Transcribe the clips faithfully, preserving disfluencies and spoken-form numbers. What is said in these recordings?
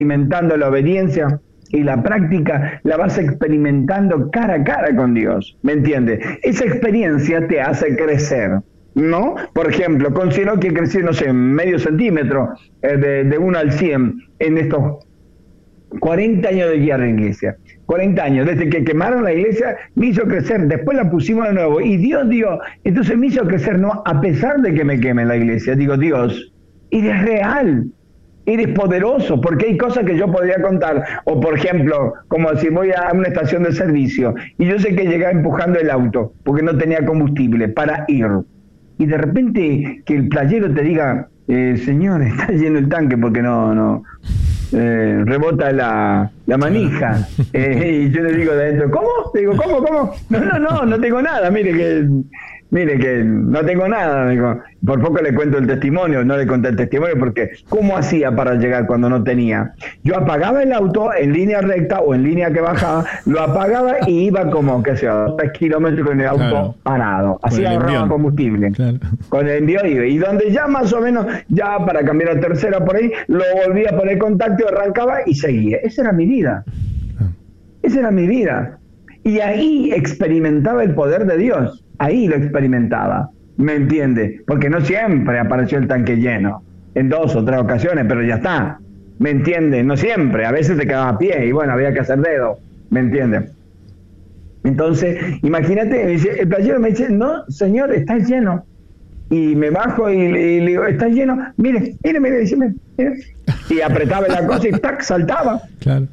experimentando la obediencia y la práctica, la vas experimentando cara a cara con Dios, ¿me entiendes? Esa experiencia te hace crecer, ¿no? Por ejemplo, considero que crecí, no sé, medio centímetro, eh, de, de uno al cien en estos cuarenta años de guiar la iglesia. cuarenta años, desde que quemaron la iglesia, me hizo crecer, después la pusimos de nuevo, y Dios dio, entonces me hizo crecer, no, a pesar de que me queme la iglesia, digo, Dios, eres real, eres poderoso, porque hay cosas que yo podría contar, o por ejemplo, como si voy a una estación de servicio, y yo sé que llegaba empujando el auto, porque no tenía combustible para ir, y de repente que el playero te diga, eh, señor, está lleno el tanque, porque no, no, eh, rebota la, la manija, eh, y yo le digo de adentro, ¿cómo? Digo, ¿cómo, cómo? No, no, no, no tengo nada, mire que... Mire que no tengo nada, digo. Por poco le cuento el testimonio, no le conté el testimonio porque ¿cómo hacía para llegar cuando no tenía? Yo apagaba el auto en línea recta o en línea que bajaba, lo apagaba y iba como, qué sé yo, tres kilómetros con el auto claro. parado. Así ahorraba combustible. Claro. Con el envío iba. Y donde ya más o menos, ya para cambiar a tercera por ahí, lo volvía a poner contacto, arrancaba y seguía. Esa era mi vida. Esa era mi vida. Y ahí experimentaba el poder de Dios. Ahí lo experimentaba, ¿me entiende? Porque no siempre apareció el tanque lleno, en dos o tres ocasiones, pero ya está, ¿me entiende? No siempre, a veces te quedaba a pie y bueno, había que hacer dedo, ¿me entiende? Entonces, imagínate, el playero me dice, no, señor, está lleno. Y me bajo y, y le digo, está lleno, mire, mire, mire, dice, mire. Y apretaba la cosa y tac, saltaba. Claro.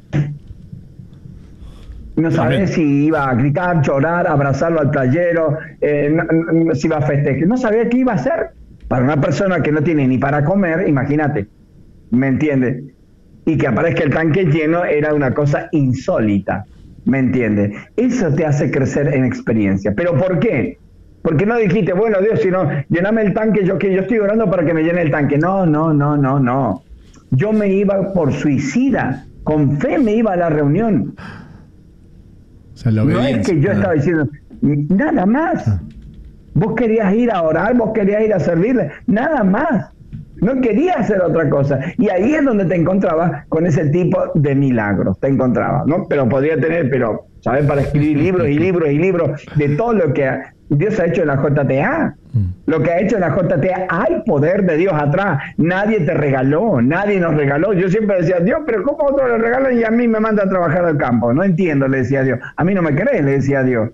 No sabía si iba a gritar, llorar, abrazarlo al playero, eh, no, no, si iba a festejar. No sabía qué iba a hacer. Para una persona que no tiene ni para comer, imagínate, ¿me entiendes? Y que aparezca el tanque lleno era una cosa insólita, ¿me entiendes? Eso te hace crecer en experiencia. ¿Pero por qué? Porque no dijiste, bueno, Dios, si no, llename el tanque, yo que yo estoy orando para que me llene el tanque. No, no, no, no, no. Yo me iba por suicida, con fe me iba a la reunión. O sea, no es que yo estaba diciendo, nada más. Vos querías ir a orar, vos querías ir a servirle, nada más. No querías hacer otra cosa. Y ahí es donde te encontrabas con ese tipo de milagros. Te encontrabas, ¿no? Pero podría tener, pero, ¿sabes? Para escribir libros y libros y libros de todo lo que Dios ha hecho en la J T A. Lo que ha hecho en la J T A, hay poder de Dios atrás. Nadie te regaló, nadie nos regaló. Yo siempre decía, Dios, pero ¿cómo otros le regalan y a mí me mandan a trabajar al campo? No entiendo, le decía a Dios. A mí no me crees, le decía a Dios.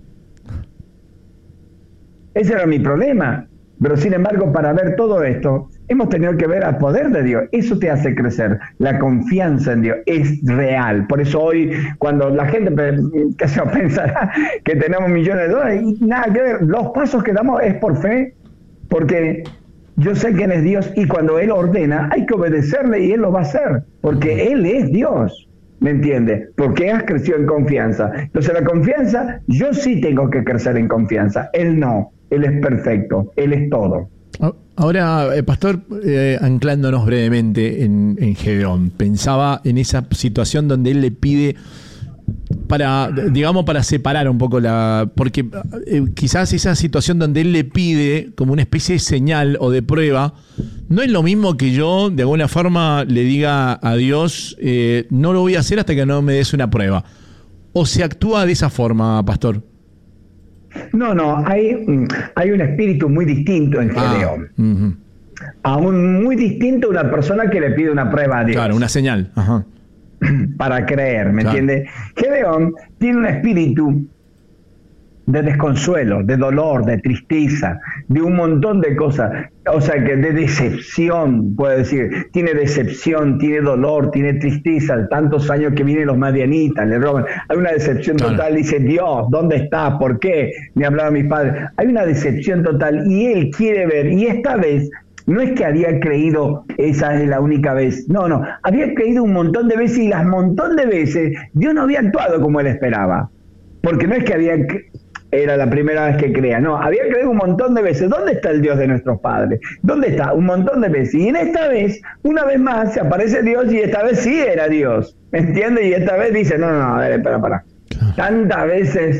Ese era mi problema. Pero sin embargo, para ver todo esto, hemos tenido que ver al poder de Dios. Eso te hace crecer. La confianza en Dios es real. Por eso hoy, cuando la gente que se pensará que tenemos millones de dólares, y nada que ver, los pasos que damos es por fe, porque yo sé quién es Dios y cuando Él ordena, hay que obedecerle y Él lo va a hacer, porque Él es Dios. ¿Me entiendes? Porque has crecido en confianza. Entonces la confianza, yo sí tengo que crecer en confianza. Él no. Él es perfecto. Él es todo. Ahora, eh, Pastor, eh, anclándonos brevemente en, en Gedeón, pensaba en esa situación donde él le pide para, digamos, para separar un poco la... Porque eh, quizás esa situación donde él le pide como una especie de señal o de prueba, no es lo mismo que yo, de alguna forma, le diga a Dios, eh, no lo voy a hacer hasta que no me des una prueba. ¿O se actúa de esa forma, Pastor? No, no, hay, hay un espíritu muy distinto en Gedeón. Ah, uh-huh. Aún muy distinto a una persona que le pide una prueba a Dios. Claro, una señal. Ajá. Para creer, ¿me claro. entiendes? Gedeón tiene un espíritu de desconsuelo, de dolor, de tristeza, de un montón de cosas, o sea, que de decepción, puede decir, tiene decepción, tiene dolor, tiene tristeza, tantos años que vienen los madianitas, le roban, hay una decepción claro. total, dice, Dios, ¿dónde estás? ¿Por qué? Me hablaban mis padres, hay una decepción total, y él quiere ver, y esta vez, no es que había creído esa es la única vez, no, no, había creído un montón de veces, y las montón de veces, Dios no había actuado como él esperaba, porque no es que había... era la primera vez que crea, no, había creído un montón de veces. ¿Dónde está el Dios de nuestros padres? ¿Dónde está? Un montón de veces. Y en esta vez, una vez más, se aparece Dios y esta vez sí era Dios, ¿me entiendes? Y esta vez dice, no, no, no, a ver, espera, para. Tantas veces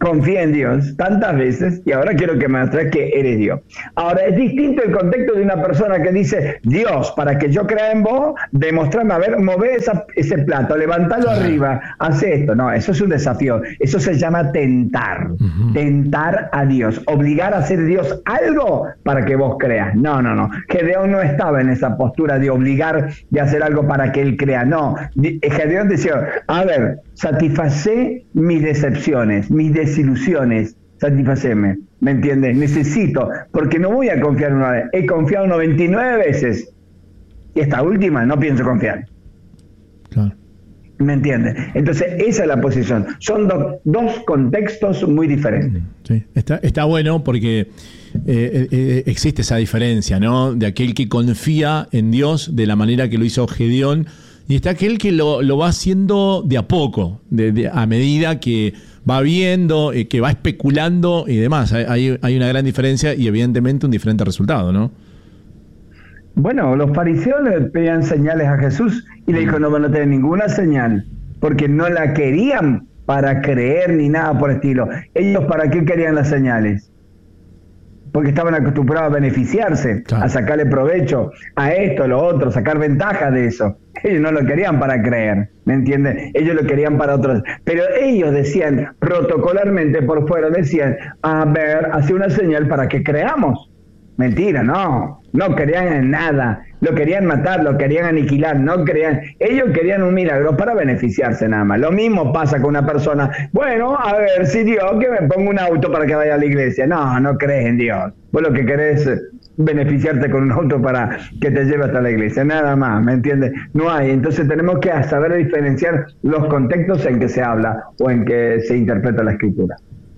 confié en Dios tantas veces y ahora quiero que me muestres que eres Dios. Ahora, es distinto el contexto de una persona que dice, Dios, para que yo crea en vos, demostrame, a ver, mover esa, ese plato, levantalo Claro. arriba, hace esto. No, eso es un desafío. Eso se llama tentar. Ujú. Tentar a Dios. Obligar a hacer Dios algo para que vos creas. No, no, no. Gedeón no estaba en esa postura de obligar de hacer algo para que él crea. No. Gedeón decía, a ver, satisfacé mis decepciones, mis desilusiones, satisfaceme, ¿me entiendes? Necesito, porque no voy a confiar una vez, he confiado noventa y nueve veces, y esta última no pienso confiar. Claro. ¿Me entiendes? Entonces, esa es la posición. Son do, dos contextos muy diferentes. Sí, está, está bueno porque eh, eh, existe esa diferencia, ¿no? De aquel que confía en Dios de la manera que lo hizo Gedeón, y está aquel que lo, lo va haciendo de a poco, de, de, a medida que va viendo, eh, que va especulando y demás. Hay, hay una gran diferencia y evidentemente un diferente resultado, ¿no? Bueno, los fariseos le pedían señales a Jesús y le dijo, no van a tener ninguna señal, porque no la querían para creer ni nada por el estilo. Ellos, ¿para qué querían las señales? Porque estaban acostumbrados a beneficiarse, claro, a sacarle provecho a esto, lo otro, sacar ventaja de eso. Ellos no lo querían para creer, ¿me entienden? Ellos lo querían para otros. Pero ellos decían, protocolarmente por fuera, decían, a ver, hace una señal para que creamos. Mentira, no, no creían en nada, lo querían matar, lo querían aniquilar, no creían, ellos querían un milagro para beneficiarse nada más. Lo mismo pasa con una persona, bueno, a ver, si Dios, que me ponga un auto para que vaya a la iglesia. No, no crees en Dios, vos lo que querés es beneficiarte con un auto para que te lleve hasta la iglesia, nada más, ¿me entiendes? No hay, entonces tenemos que saber diferenciar los contextos en que se habla o en que se interpreta la escritura.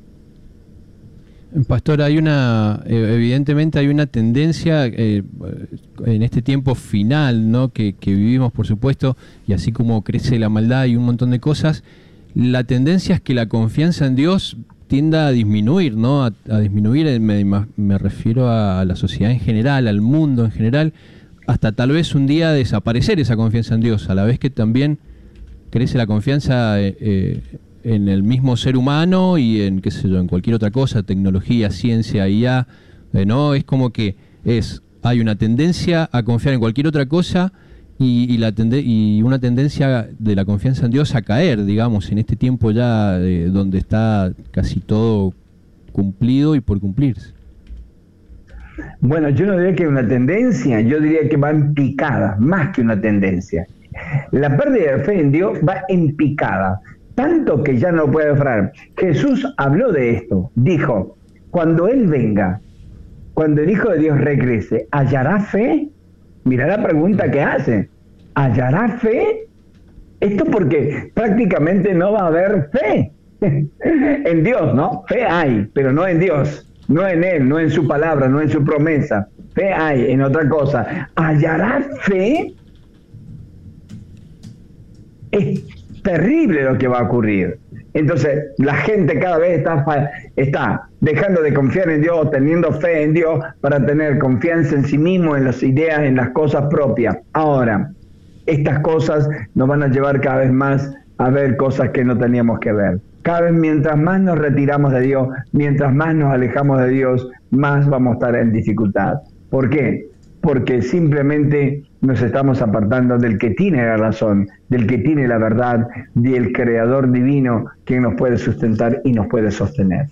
Pastor, hay una, evidentemente hay una tendencia eh, en este tiempo final, ¿no? que, que vivimos, por supuesto, y así como crece la maldad y un montón de cosas, la tendencia es que la confianza en Dios tienda a disminuir, ¿no? A, a disminuir, me, me refiero a la sociedad en general, al mundo en general, hasta tal vez un día desaparecer esa confianza en Dios, a la vez que también crece la confianza eh, eh, en el mismo ser humano y en, qué sé yo, en cualquier otra cosa, tecnología, ciencia, I A, eh, ¿no? Es como que es, hay una tendencia a confiar en cualquier otra cosa y, y, la tende y una tendencia de la confianza en Dios a caer, digamos, en este tiempo ya eh, donde está casi todo cumplido y por cumplirse. Bueno, yo no diría que una tendencia, yo diría que va en picada, más que una tendencia. La pérdida de fe en Dios va en picada. Tanto que ya no puede frenar. Jesús habló de esto, dijo, cuando Él venga, cuando el Hijo de Dios regrese, ¿hallará fe? Mira la pregunta que hace, ¿hallará fe? Esto porque prácticamente no va a haber fe en Dios, ¿no? Fe hay, pero no en Dios, no en Él, no en su palabra, no en su promesa. Fe hay en otra cosa. ¿Hallará fe? Es terrible lo que va a ocurrir. Entonces, la gente cada vez está, está dejando de confiar en Dios, teniendo fe en Dios para tener confianza en sí mismo, en las ideas, en las cosas propias. Ahora, estas cosas nos van a llevar cada vez más a ver cosas que no teníamos que ver. Cada vez mientras más nos retiramos de Dios, mientras más nos alejamos de Dios, más vamos a estar en dificultad. ¿Por qué? Porque simplemente nos estamos apartando del que tiene la razón, del que tiene la verdad, del Creador divino, quien nos puede sustentar y nos puede sostener.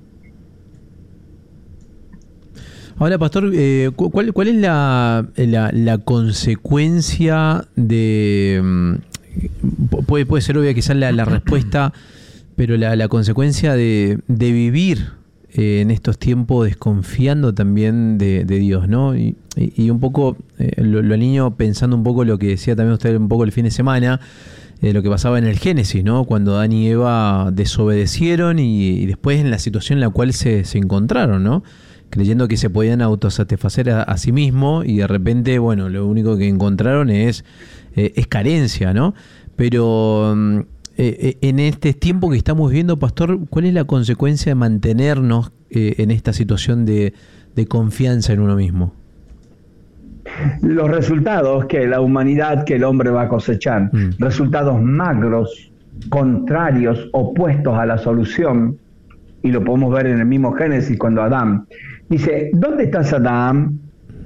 Ahora, Pastor, eh, ¿cuál, ¿cuál es la, la, la consecuencia de... Puede, puede ser obvia quizás la, la respuesta, pero la, la consecuencia de, de vivir Eh, en estos tiempos desconfiando también de, de Dios, ¿no? Y, y, y un poco, eh, lo, lo alineo pensando un poco lo que decía también usted un poco el fin de semana, eh, lo que pasaba en el Génesis, ¿no? Cuando Adán y Eva desobedecieron y, y después en la situación en la cual se, se encontraron, ¿no? Creyendo que se podían autosatisfacer a, a sí mismos y de repente, bueno, lo único que encontraron es, eh, es carencia, ¿no? Pero... Eh, en este tiempo que estamos viviendo, Pastor, ¿cuál es la consecuencia de mantenernos eh, en esta situación de, de confianza en uno mismo? Los resultados que la humanidad, que el hombre va a cosechar, mm. resultados magros, contrarios, opuestos a la solución, y lo podemos ver en el mismo Génesis cuando Adán dice, ¿dónde estás, Adán?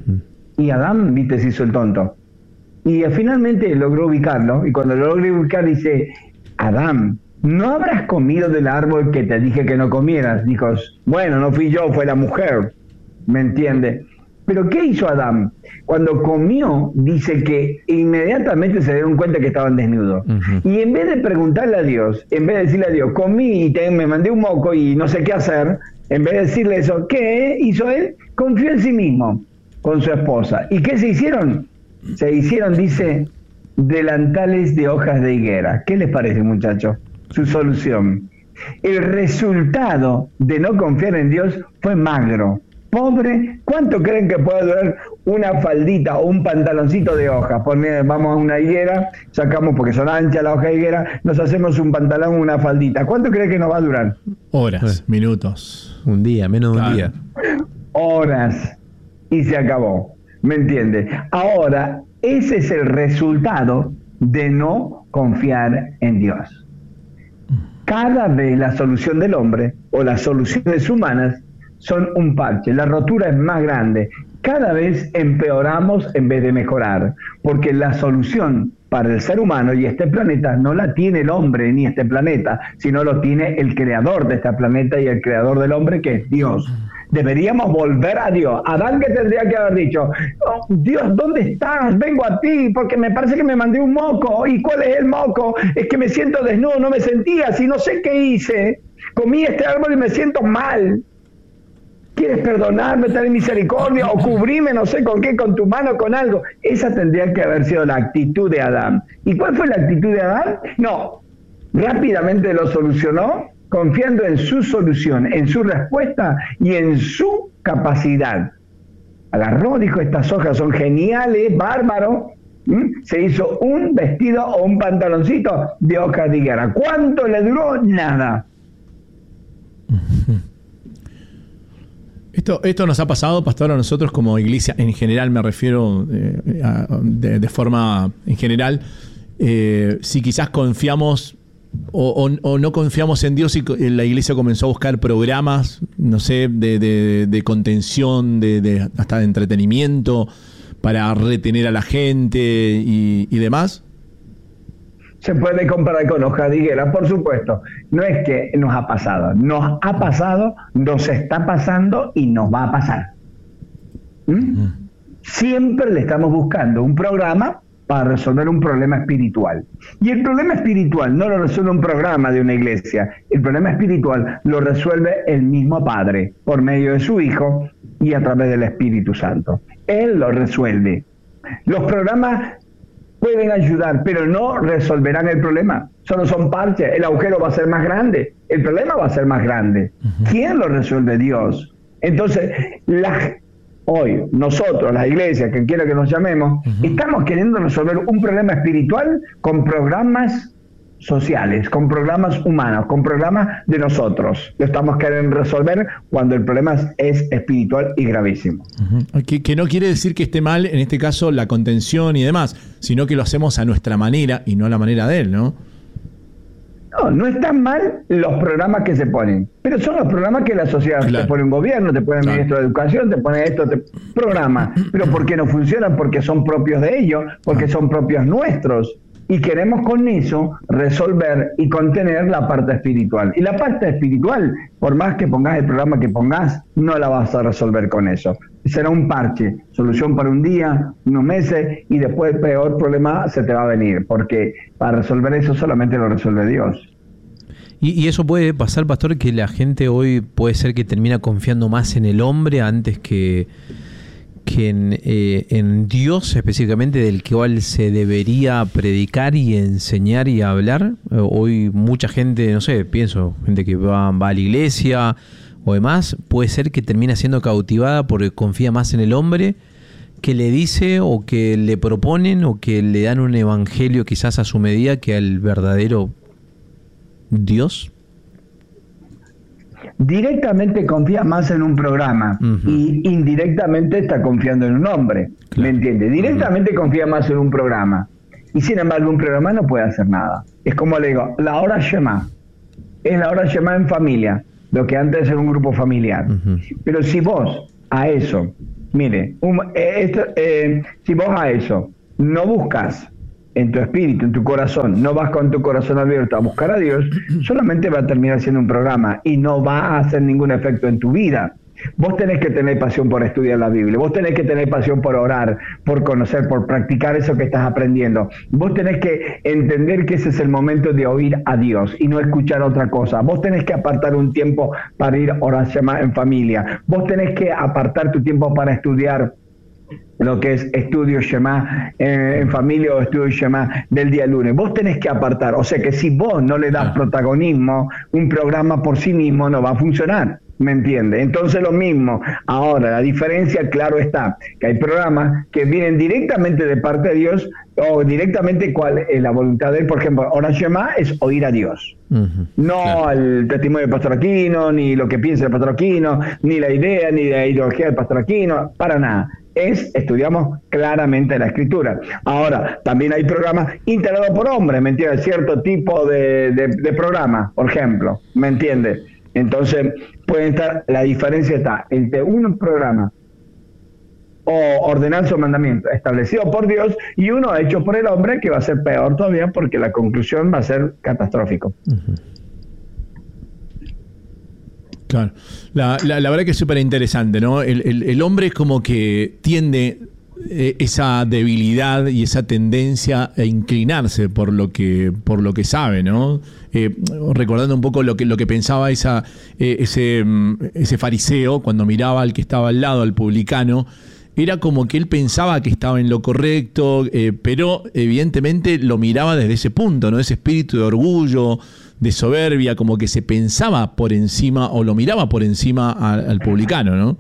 Y Adán, viste, se hizo el tonto. Y finalmente logró ubicarlo, y cuando lo logró ubicar dice, Adán, ¿no habrás comido del árbol que te dije que no comieras? Dijo, bueno, no fui yo, fue la mujer, ¿me entiende? Pero ¿qué hizo Adán? Cuando comió, dice que inmediatamente se dieron cuenta que estaban desnudos. Uh-huh. Y en vez de preguntarle a Dios, en vez de decirle a Dios, comí y te, me mandé un moco y no sé qué hacer, en vez de decirle eso, ¿qué hizo él? Confió en sí mismo con su esposa. ¿Y qué se hicieron? Se hicieron, dice, delantales de hojas de higuera. ¿Qué les parece, muchachos? Su solución. El resultado de no confiar en Dios fue magro, pobre. ¿Cuánto creen que puede durar una faldita o un pantaloncito de hojas? Poner, vamos a una higuera, sacamos, porque son anchas las hojas de higuera, nos hacemos un pantalón o una faldita. ¿Cuánto creen que nos va a durar? Horas, minutos. Un día, menos de un día. Horas. Y se acabó. ¿Me entiende? Ahora, ese es el resultado de no confiar en Dios. Cada vez la solución del hombre o las soluciones humanas son un parche. La rotura es más grande. Cada vez empeoramos en vez de mejorar, porque la solución para el ser humano y este planeta no la tiene el hombre ni este planeta, sino lo tiene el creador de este planeta y el creador del hombre, que es Dios. Deberíamos volver a Dios. Adán, ¿qué tendría que haber dicho? Oh, Dios, ¿dónde estás? Vengo a ti porque me parece que me mandé un moco. ¿Y cuál es el moco? Es que me siento desnudo, no me sentía así, no sé qué hice. Comí este árbol y me siento mal. ¿Quieres perdonarme, tener misericordia o cubrirme, no sé con qué, con tu mano, con algo? Esa tendría que haber sido la actitud de Adán. ¿Y cuál fue la actitud de Adán? No, rápidamente lo solucionó, confiando en su solución, en su respuesta y en su capacidad. Agarró, dijo, estas hojas son geniales, bárbaro. ¿Mm? Se hizo un vestido o un pantaloncito de hojas de higuera. ¿Cuánto le duró? Nada. Esto, esto nos ha pasado, pastor, a nosotros como iglesia, en general me refiero eh, a, de, de forma en general, eh, si quizás confiamos o, o, o no confiamos en Dios y la iglesia comenzó a buscar programas, no sé, de, de, de contención, de, de hasta de entretenimiento para retener a la gente y, y demás. Se puede comparar con hoja de higuera, por supuesto. No es que nos ha pasado, nos ha pasado, nos está pasando y nos va a pasar. ¿Mm? Uh-huh. Siempre le estamos buscando un programa para resolver un problema espiritual. Y el problema espiritual no lo resuelve un programa de una iglesia, el problema espiritual lo resuelve el mismo Padre, por medio de su Hijo y a través del Espíritu Santo. Él lo resuelve. Los programas pueden ayudar, pero no resolverán el problema. Solo son parches. El agujero va a ser más grande. El problema va a ser más grande. Uh-huh. ¿Quién lo resuelve? Dios. Entonces, la, hoy, nosotros, la iglesia, que quiera que nos llamemos, uh-huh. estamos queriendo resolver un problema espiritual con programas sociales, con programas humanos, con programas de nosotros. Lo estamos queriendo resolver cuando el problema es espiritual y gravísimo. Uh-huh. Que, que no quiere decir que esté mal, en este caso, la contención y demás, sino que lo hacemos a nuestra manera y no a la manera de él, ¿no? No, no están mal los programas que se ponen, pero son los programas que la sociedad claro. te pone un gobierno, te pone el claro. ministro de Educación, te pone esto, te programa. Pero ¿por qué no funcionan? Porque son propios de ellos, porque son propios nuestros. Y queremos con eso resolver y contener la parte espiritual. Y la parte espiritual, por más que pongas el programa que pongas, no la vas a resolver con eso. Será un parche, solución para un día, unos meses, y después el peor problema se te va a venir, porque para resolver eso solamente lo resuelve Dios. Y, y eso puede pasar, pastor, que la gente hoy puede ser que termina confiando más en el hombre antes que... que en, eh, en Dios específicamente, del cual se debería predicar y enseñar y hablar. Eh, hoy mucha gente, no sé, pienso, gente que va, va a la iglesia o demás, puede ser que termina siendo cautivada porque confía más en el hombre que le dice o que le proponen o que le dan un evangelio quizás a su medida que al verdadero Dios. Directamente confía más en un programa uh-huh. y indirectamente está confiando en un hombre, claro. ¿me entiende? Directamente uh-huh. confía más en un programa y sin embargo un programa no puede hacer nada. Es como le digo, la hora Shema es la hora Shema en familia. lo que antes era un grupo familiar. Ujú. Pero si vos a eso, mire, un, eh, esto, eh, si vos a eso no buscas en tu espíritu, en tu corazón, no vas con tu corazón abierto a buscar a Dios, solamente va a terminar siendo un programa y no va a hacer ningún efecto en tu vida. Vos tenés que tener pasión por estudiar la Biblia, vos tenés que tener pasión por orar, por conocer, por practicar eso que estás aprendiendo. Vos tenés que entender que ese es el momento de oír a Dios y no escuchar otra cosa. Vos tenés que apartar un tiempo para ir a orar en familia. Vos tenés que apartar tu tiempo para estudiar lo que es estudio Shema eh, en familia o estudio Shema del día lunes. Vos tenés que apartar. O sea que si vos no le das protagonismo, un programa por sí mismo no va a funcionar. ¿Me entiende? Entonces lo mismo. Ahora, la diferencia, claro está, que hay programas que vienen directamente de parte de Dios o directamente cuál es la voluntad de Él. Por ejemplo, Ora Shema es oír a Dios. Uh-huh. No claro. El testimonio del Pastor Aquino, ni lo que piensa el Pastor Aquino, ni la idea, ni la ideología del Pastor Aquino, para nada. Es, estudiamos claramente la Escritura. Ahora, también hay programas integrados por hombres, ¿me entiendes? Cierto tipo de, de, de programa, por ejemplo, ¿me entiendes? Entonces, pueden estar, la diferencia está entre un programa o ordenanza o mandamiento establecido por Dios y uno hecho por el hombre, que va a ser peor todavía porque la conclusión va a ser catastrófico. Uh-huh. Claro, la, la, la verdad que es súper interesante, ¿no? El, el, el hombre es como que tiende eh, esa debilidad y esa tendencia a inclinarse por lo que por lo que sabe, ¿no? Eh, recordando un poco lo que lo que pensaba esa eh, ese ese fariseo cuando miraba al que estaba al lado, al publicano, era como que él pensaba que estaba en lo correcto, eh, pero evidentemente lo miraba desde ese punto, ¿no? Ese espíritu de orgullo, de soberbia, como que se pensaba por encima o lo miraba por encima al, al publicano, ¿no?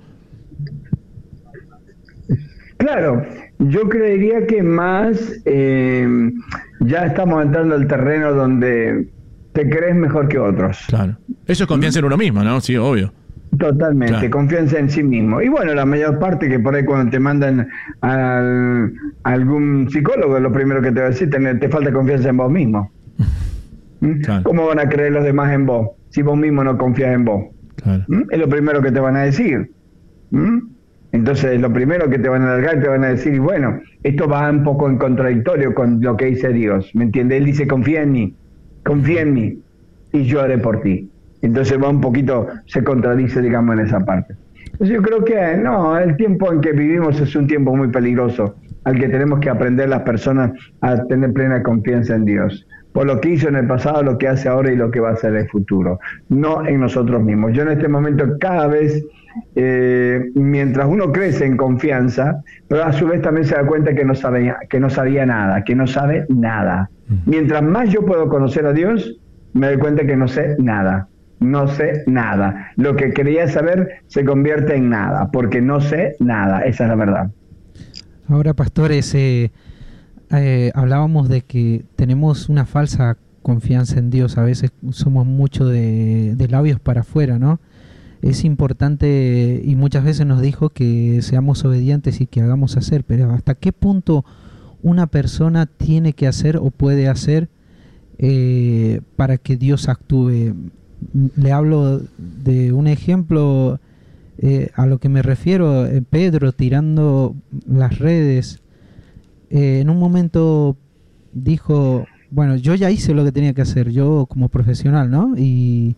Claro, yo creería que más eh, ya estamos entrando al terreno donde te crees mejor que otros. Claro. Eso es confianza en uno mismo, ¿no? Sí, obvio. Totalmente, claro. Confianza en sí mismo. Y bueno, la mayor parte que por ahí cuando te mandan al, a algún psicólogo, lo primero que te va a decir, te, te falta confianza en vos mismo. Claro. ¿Cómo van a creer los demás en vos si vos mismo no confías en vos? Claro. ¿Mm? Es lo primero que te van a decir. ¿Mm? Entonces, lo primero que te van a alargar, te van a decir, y bueno, esto va un poco en contradictorio con lo que dice Dios, ¿me entiendes? Él dice, confía en mí, confía en mí, y yo haré por ti. Entonces va un poquito, se contradice, digamos, en esa parte. Entonces yo creo que, no, el tiempo en que vivimos es un tiempo muy peligroso, al que tenemos que aprender las personas a tener plena confianza en Dios. Por lo que hizo en el pasado, lo que hace ahora y lo que va a hacer en el futuro, no en nosotros mismos. Yo en este momento cada vez, eh, mientras uno crece en confianza, pero a su vez también se da cuenta que no sabía, que no sabía nada, que no sabe nada. Mientras más yo puedo conocer a Dios, me doy cuenta que no sé nada, no sé nada. Lo que quería saber se convierte en nada, porque no sé nada, esa es la verdad. Ahora, pastores, eh, eh, hablábamos de que tenemos una falsa confianza en Dios, a veces somos mucho de, de labios para afuera, ¿no? Es importante, y muchas veces nos dijo que seamos obedientes y que hagamos hacer, pero ¿hasta qué punto una persona tiene que hacer o puede hacer eh, para que Dios actúe? Le hablo de un ejemplo eh, a lo que me refiero, eh, Pedro tirando las redes, eh, en un momento dijo, bueno, yo ya hice lo que tenía que hacer, yo como profesional, ¿no? Y,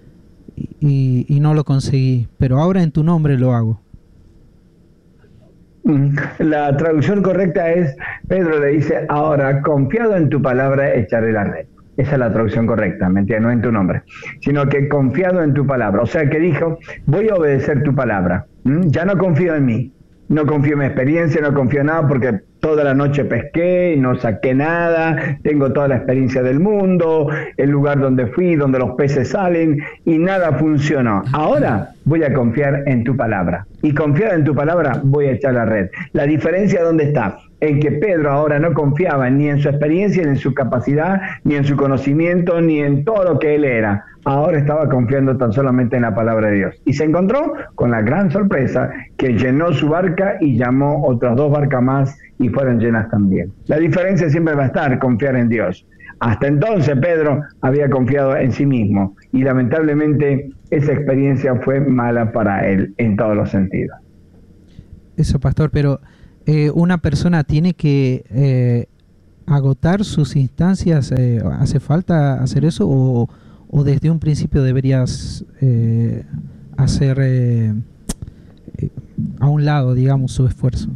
y, y no lo conseguí, pero ahora en tu nombre lo hago. La traducción correcta es, Pedro le dice, ahora confiado en tu palabra echaré la red. Esa es la traducción correcta, ¿me entiendes? No en tu nombre, sino que confiado en tu palabra. O sea que dijo, voy a obedecer tu palabra. ¿Mm? Ya no confío en mí, no confío en mi experiencia, no confío en nada porque toda la noche pesqué y no saqué nada, tengo toda la experiencia del mundo, el lugar donde fui, donde los peces salen y nada funcionó. Ahora voy a confiar en tu palabra y confiado en tu palabra voy a echar la red. La diferencia ¿dónde está? En que Pedro ahora no confiaba ni en su experiencia, ni en su capacidad, ni en su conocimiento, ni en todo lo que él era. Ahora estaba confiando tan solamente en la palabra de Dios. Y se encontró con la gran sorpresa que llenó su barca y llamó otras dos barcas más y fueron llenas también. La diferencia siempre va a estar confiar en Dios. Hasta entonces Pedro había confiado en sí mismo y lamentablemente esa experiencia fue mala para él en todos los sentidos. Eso, pastor, pero eh, una persona tiene que eh, agotar sus instancias, eh, ¿hace falta hacer eso o, o desde un principio deberías eh, hacer eh, a un lado, digamos, su esfuerzo?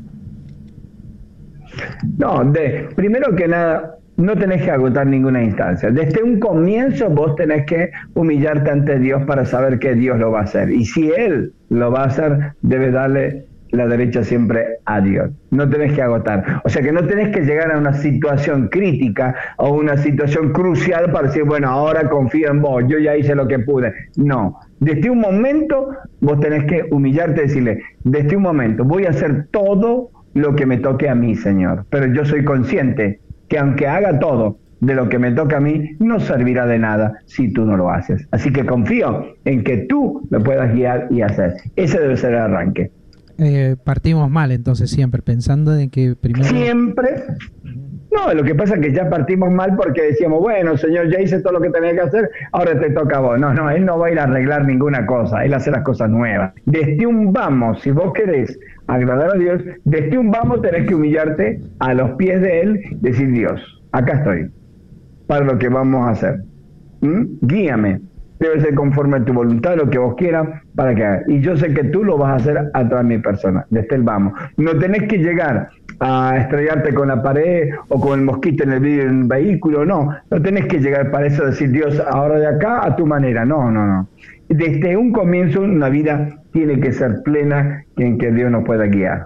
No, de, primero que nada, no tenés que agotar ninguna instancia. Desde un comienzo vos tenés que humillarte ante Dios para saber que Dios lo va a hacer. Y si Él lo va a hacer, debes darle la derecha siempre a Dios. No tenés que agotar. O sea que no tenés que llegar a una situación crítica o una situación crucial para decir, bueno, ahora confío en vos, yo ya hice lo que pude. No. Desde un momento vos tenés que humillarte y decirle, desde un momento voy a hacer todo lo que me toque a mí, Señor. Pero yo soy consciente que aunque haga todo de lo que me toca a mí, no servirá de nada si tú no lo haces. Así que confío en que tú me puedas guiar y hacer. Ese debe ser el arranque. Eh, partimos mal entonces siempre, pensando en que primero... Siempre. No, lo que pasa es que ya partimos mal porque decíamos, bueno, Señor, ya hice todo lo que tenía que hacer, ahora te toca a vos. No, no, Él no va a ir a arreglar ninguna cosa, Él hace las cosas nuevas. Desde un vamos, si vos querés agradar a Dios, desde un vamos tenés que humillarte a los pies de Él, decir, Dios, acá estoy, para lo que vamos a hacer. ¿Mm? Guíame. Debe ser conforme a tu voluntad, lo que vos quieras, para que hagas. Y yo sé que tú lo vas a hacer a toda mi persona, desde el vamos. No tenés que llegar a estrellarte con la pared o con el mosquito en el vidrio de un vehículo, no. No tenés que llegar para eso, decir, Dios, ahora de acá a tu manera. No, no, no. Desde un comienzo, una vida tiene que ser plena en que Dios nos pueda guiar.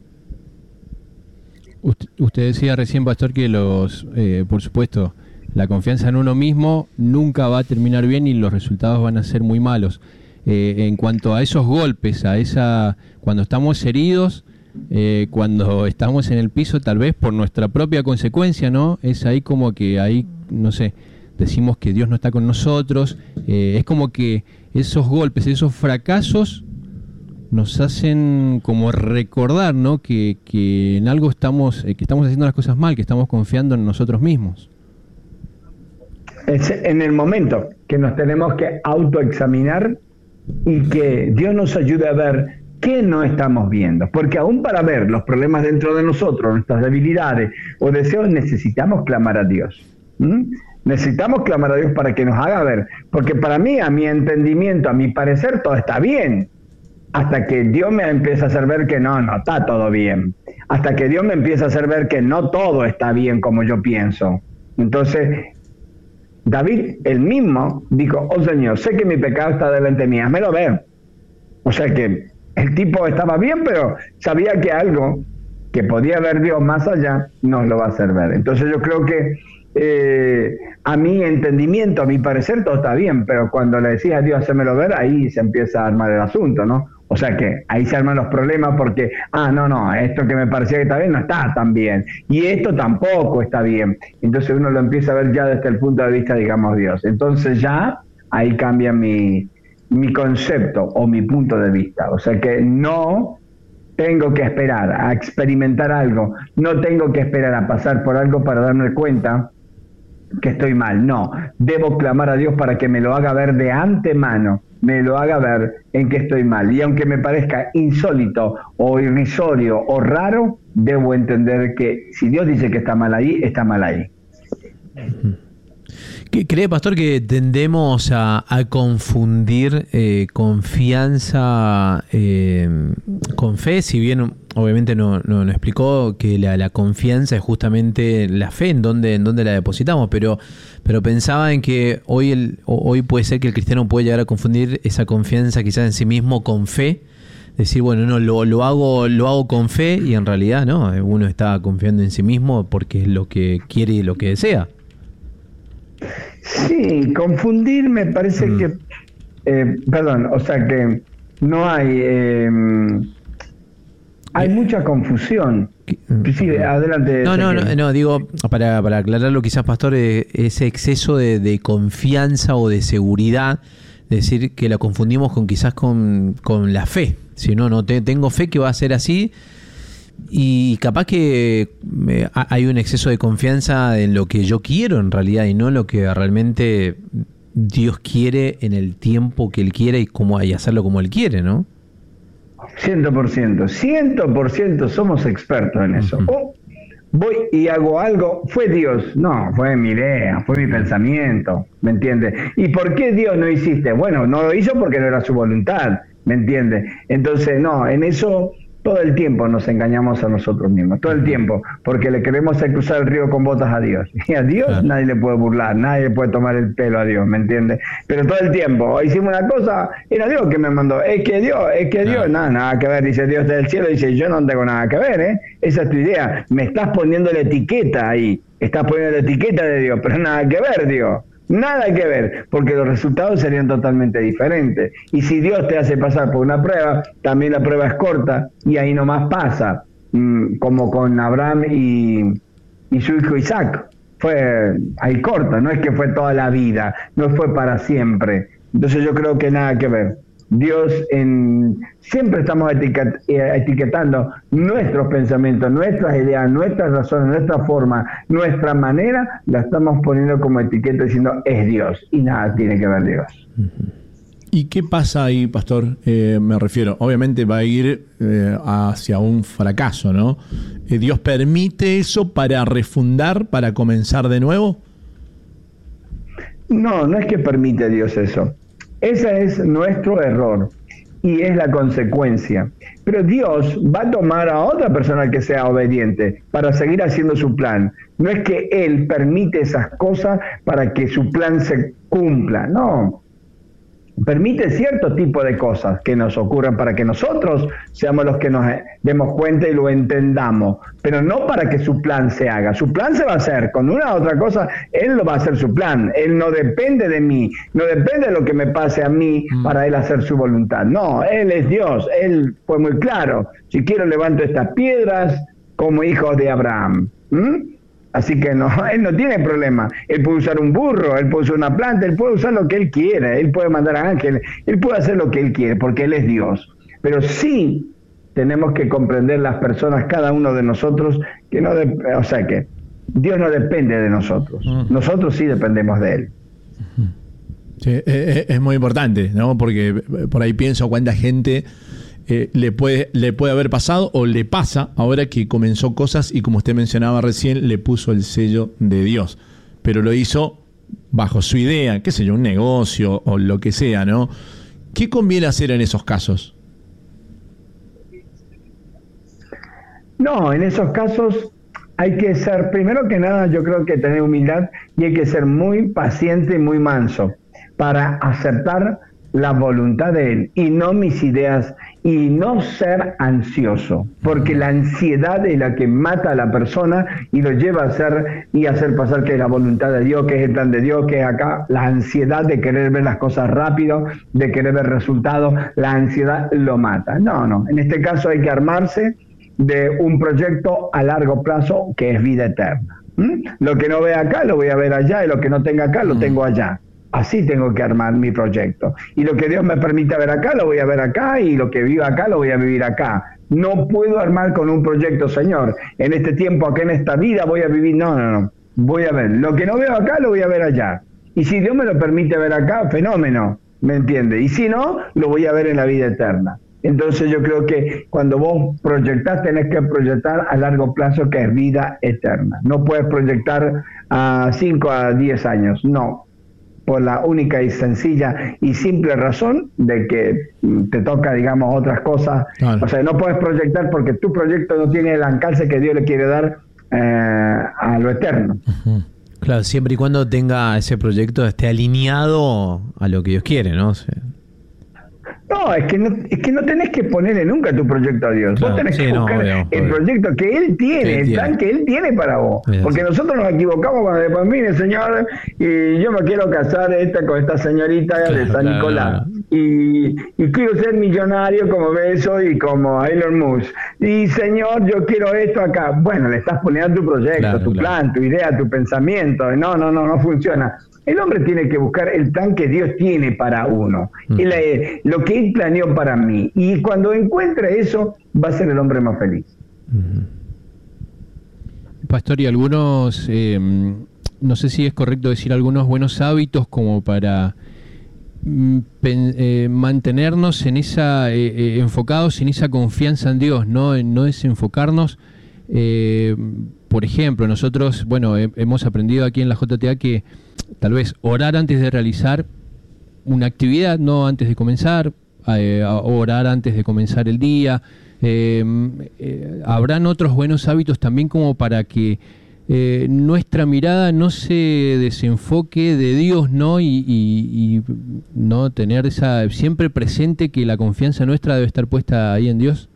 Usted, usted decía recién, pastor, que los, eh, por supuesto, la confianza en uno mismo nunca va a terminar bien y los resultados van a ser muy malos. Eh, en cuanto a esos golpes, a esa, cuando estamos heridos, eh, cuando estamos en el piso, tal vez por nuestra propia consecuencia, ¿no? Es ahí como que ahí, no sé, decimos que Dios no está con nosotros. Eh, es como que esos golpes, esos fracasos nos hacen como recordar, ¿no? Que, que en algo estamos, eh, que estamos haciendo las cosas mal, que estamos confiando en nosotros mismos. Es en el momento que nos tenemos que autoexaminar y que Dios nos ayude a ver qué no estamos viendo. Porque aún para ver los problemas dentro de nosotros, nuestras debilidades o deseos, necesitamos clamar a Dios. ¿Mm? Necesitamos clamar a Dios para que nos haga ver. Porque para mí, a mi entendimiento, a mi parecer, todo está bien. Hasta que Dios me empieza a hacer ver que no, no está todo bien. Hasta que Dios me empieza a hacer ver que no todo está bien como yo pienso. Entonces, David, él mismo, dijo, oh Señor, sé que mi pecado está delante mía, házmelo ver. O sea que el tipo estaba bien, pero sabía que algo que podía ver Dios más allá, nos lo va a hacer ver. Entonces yo creo que eh, a mi entendimiento, a mi parecer, todo está bien, pero cuando le decía a Dios, házmelo ver, ahí se empieza a armar el asunto, ¿no? O sea que ahí se arman los problemas porque, ah, no, no, esto que me parecía que está bien no está tan bien. Y esto tampoco está bien. Entonces uno lo empieza a ver ya desde el punto de vista, digamos, Dios. Entonces ya ahí cambia mi, mi concepto o mi punto de vista. O sea que no tengo que esperar a experimentar algo. No tengo que esperar a pasar por algo para darme cuenta que estoy mal. No, debo clamar a Dios para que me lo haga ver de antemano, me lo haga ver en que estoy mal. Y aunque me parezca insólito o irrisorio o raro, debo entender que si Dios dice que está mal ahí, está mal ahí. ¿Cree, pastor, que tendemos a, a confundir eh, confianza eh, con fe? Si bien obviamente no, no, no explicó que la, la confianza es justamente la fe, en donde, en donde la depositamos, pero, pero pensaba en que hoy, el, hoy puede ser que el cristiano puede llegar a confundir esa confianza quizás en sí mismo con fe. Decir, bueno, no, lo, lo, hago, lo hago con fe y en realidad no, uno está confiando en sí mismo porque es lo que quiere y lo que desea. Sí, confundir me parece mm. que, eh, perdón, o sea que no hay, eh, hay mucha confusión. Sí, adelante. No, no, no, no, digo, para, para aclararlo quizás, pastor, eh, ese exceso de, de confianza o de seguridad, decir que la confundimos con quizás con, con la fe. Si no, no te, tengo fe que va a ser así, Y capaz que eh, hay un exceso de confianza en lo que yo quiero en realidad y no en lo que realmente Dios quiere en el tiempo que Él quiere y cómo y hacerlo como Él quiere, ¿no? Ciento por ciento, ciento por ciento somos expertos en eso. Uh-huh. Oh, voy y hago algo, fue Dios, no, fue mi idea, fue mi pensamiento, ¿me entiendes? ¿Y por qué Dios no hiciste? Bueno, no lo hizo porque no era su voluntad, ¿me entiendes? Entonces, no, en eso todo el tiempo nos engañamos a nosotros mismos, todo el tiempo, porque le queremos hacer cruzar el río con botas a Dios. Y a Dios claro. nadie le puede burlar, nadie le puede tomar el pelo a Dios, ¿me entiendes? Pero todo el tiempo, hicimos una cosa, era Dios que me mandó, es que Dios, es que Dios, claro. nada, nada que ver, dice Dios del cielo, dice yo no tengo nada que ver, ¿eh? Esa es tu idea, me estás poniendo la etiqueta ahí, estás poniendo la etiqueta de Dios, pero nada que ver, Dios. Nada que ver, porque los resultados serían totalmente diferentes. Y si Dios te hace pasar por una prueba, también la prueba es corta y ahí nomás pasa, mm, como con Abraham y, y su hijo Isaac. Fue ahí corta, no es que fue toda la vida, no fue para siempre. Entonces yo creo que nada que ver. Dios en, siempre estamos etiquet, etiquetando nuestros pensamientos, nuestras ideas, nuestras razones, nuestra forma, nuestra manera, la estamos poniendo como etiqueta diciendo es Dios y nada tiene que ver Dios. ¿Y qué pasa ahí, pastor? Eh, me refiero, obviamente va a ir eh, hacia un fracaso, ¿no? Eh, ¿Dios permite eso para refundar, para comenzar de nuevo? No, no es que permite Dios eso. Ese es nuestro error y es la consecuencia. Pero Dios va a tomar a otra persona que sea obediente para seguir haciendo su plan. No es que Él permite esas cosas para que su plan se cumpla, no. Permite cierto tipo de cosas que nos ocurran para que nosotros seamos los que nos demos cuenta y lo entendamos, pero no para que su plan se haga. Su plan se va a hacer, con una u otra cosa, Él lo va a hacer su plan. Él no depende de mí, no depende de lo que me pase a mí para Él hacer su voluntad. No, Él es Dios, Él fue muy claro. Si quiero levanto estas piedras como hijos de Abraham. ¿Mm? Así que no, Él no tiene problema. Él puede usar un burro, Él puede usar una planta, Él puede usar lo que Él quiere, Él puede mandar a ángeles, Él puede hacer lo que Él quiere, porque Él es Dios. Pero sí tenemos que comprender las personas, cada uno de nosotros, que no, de, o sea que Dios no depende de nosotros. Nosotros sí dependemos de Él. Sí, es, es muy importante, ¿no? Porque por ahí pienso cuánta gente Eh, le puede le puede haber pasado o le pasa ahora que comenzó cosas y como usted mencionaba recién le puso el sello de Dios, pero lo hizo bajo su idea, qué sé yo, un negocio o lo que sea, ¿no? ¿Qué conviene hacer en esos casos? No, en esos casos hay que ser, primero que nada, yo creo que tener humildad y hay que ser muy paciente y muy manso para aceptar la voluntad de Él y no mis ideas y no ser ansioso, porque la ansiedad es la que mata a la persona y lo lleva a hacer y a hacer pasar que es la voluntad de Dios, que es el plan de Dios, que es acá, la ansiedad de querer ver las cosas rápido, de querer ver resultados, la ansiedad lo mata. No, no, en este caso hay que armarse de un proyecto a largo plazo que es vida eterna. ¿Mm? Lo que no vea acá lo voy a ver allá y lo que no tenga acá lo tengo allá. Así tengo que armar mi proyecto. Y lo que Dios me permita ver acá, lo voy a ver acá, y lo que viva acá, lo voy a vivir acá. No puedo armar con un proyecto, Señor. En este tiempo, acá en esta vida, voy a vivir. No, no, no. Voy a ver. Lo que no veo acá, lo voy a ver allá. Y si Dios me lo permite ver acá, fenómeno. ¿Me entiende? Y si no, lo voy a ver en la vida eterna. Entonces yo creo que cuando vos proyectás, tenés que proyectar a largo plazo, que es vida eterna. No puedes proyectar a cinco a diez años. No. Por la única y sencilla y simple razón de que te toca, digamos, otras cosas. Claro. O sea, no puedes proyectar porque tu proyecto no tiene el alcance que Dios le quiere dar eh, a lo eterno. Uh-huh. Claro, siempre y cuando tenga ese proyecto, esté alineado a lo que Dios quiere, ¿no? O sea, No, es que no, es que no tenés que ponerle nunca tu proyecto a Dios. Claro, vos tenés sí, que no, buscar obvio, el obvio. proyecto que Él tiene, Que él el tiene. plan que Él tiene para vos. Es Porque así. nosotros nos equivocamos cuando después, mire, Señor, y yo me quiero casar esta con esta señorita Claro, de San claro, Nicolás. claro. Y, y quiero ser millonario como Beso y como Elon Musk. Y Señor, yo quiero esto acá. Bueno, le estás poniendo tu proyecto, Claro, tu claro. plan, tu idea, tu pensamiento. No, no, no, no funciona. El hombre tiene que buscar el plan que Dios tiene para uno, Mm. el, eh, lo que Él planeó para mí. Y cuando encuentre eso, va a ser el hombre más feliz. Pastor, y algunos, eh, no sé si es correcto decir algunos buenos hábitos como para mm, pen, eh, mantenernos en esa, eh, eh, enfocados en esa confianza en Dios, no, no desenfocarnos. Eh, por ejemplo, nosotros, bueno, he, hemos aprendido aquí en la J T A que tal vez orar antes de realizar una actividad, no antes de comenzar, eh, orar antes de comenzar el día. Eh, eh, habrán otros buenos hábitos también como para que eh, nuestra mirada no se desenfoque de Dios, ¿no? Y, y, y no tener esa siempre presente que la confianza nuestra debe estar puesta ahí en Dios.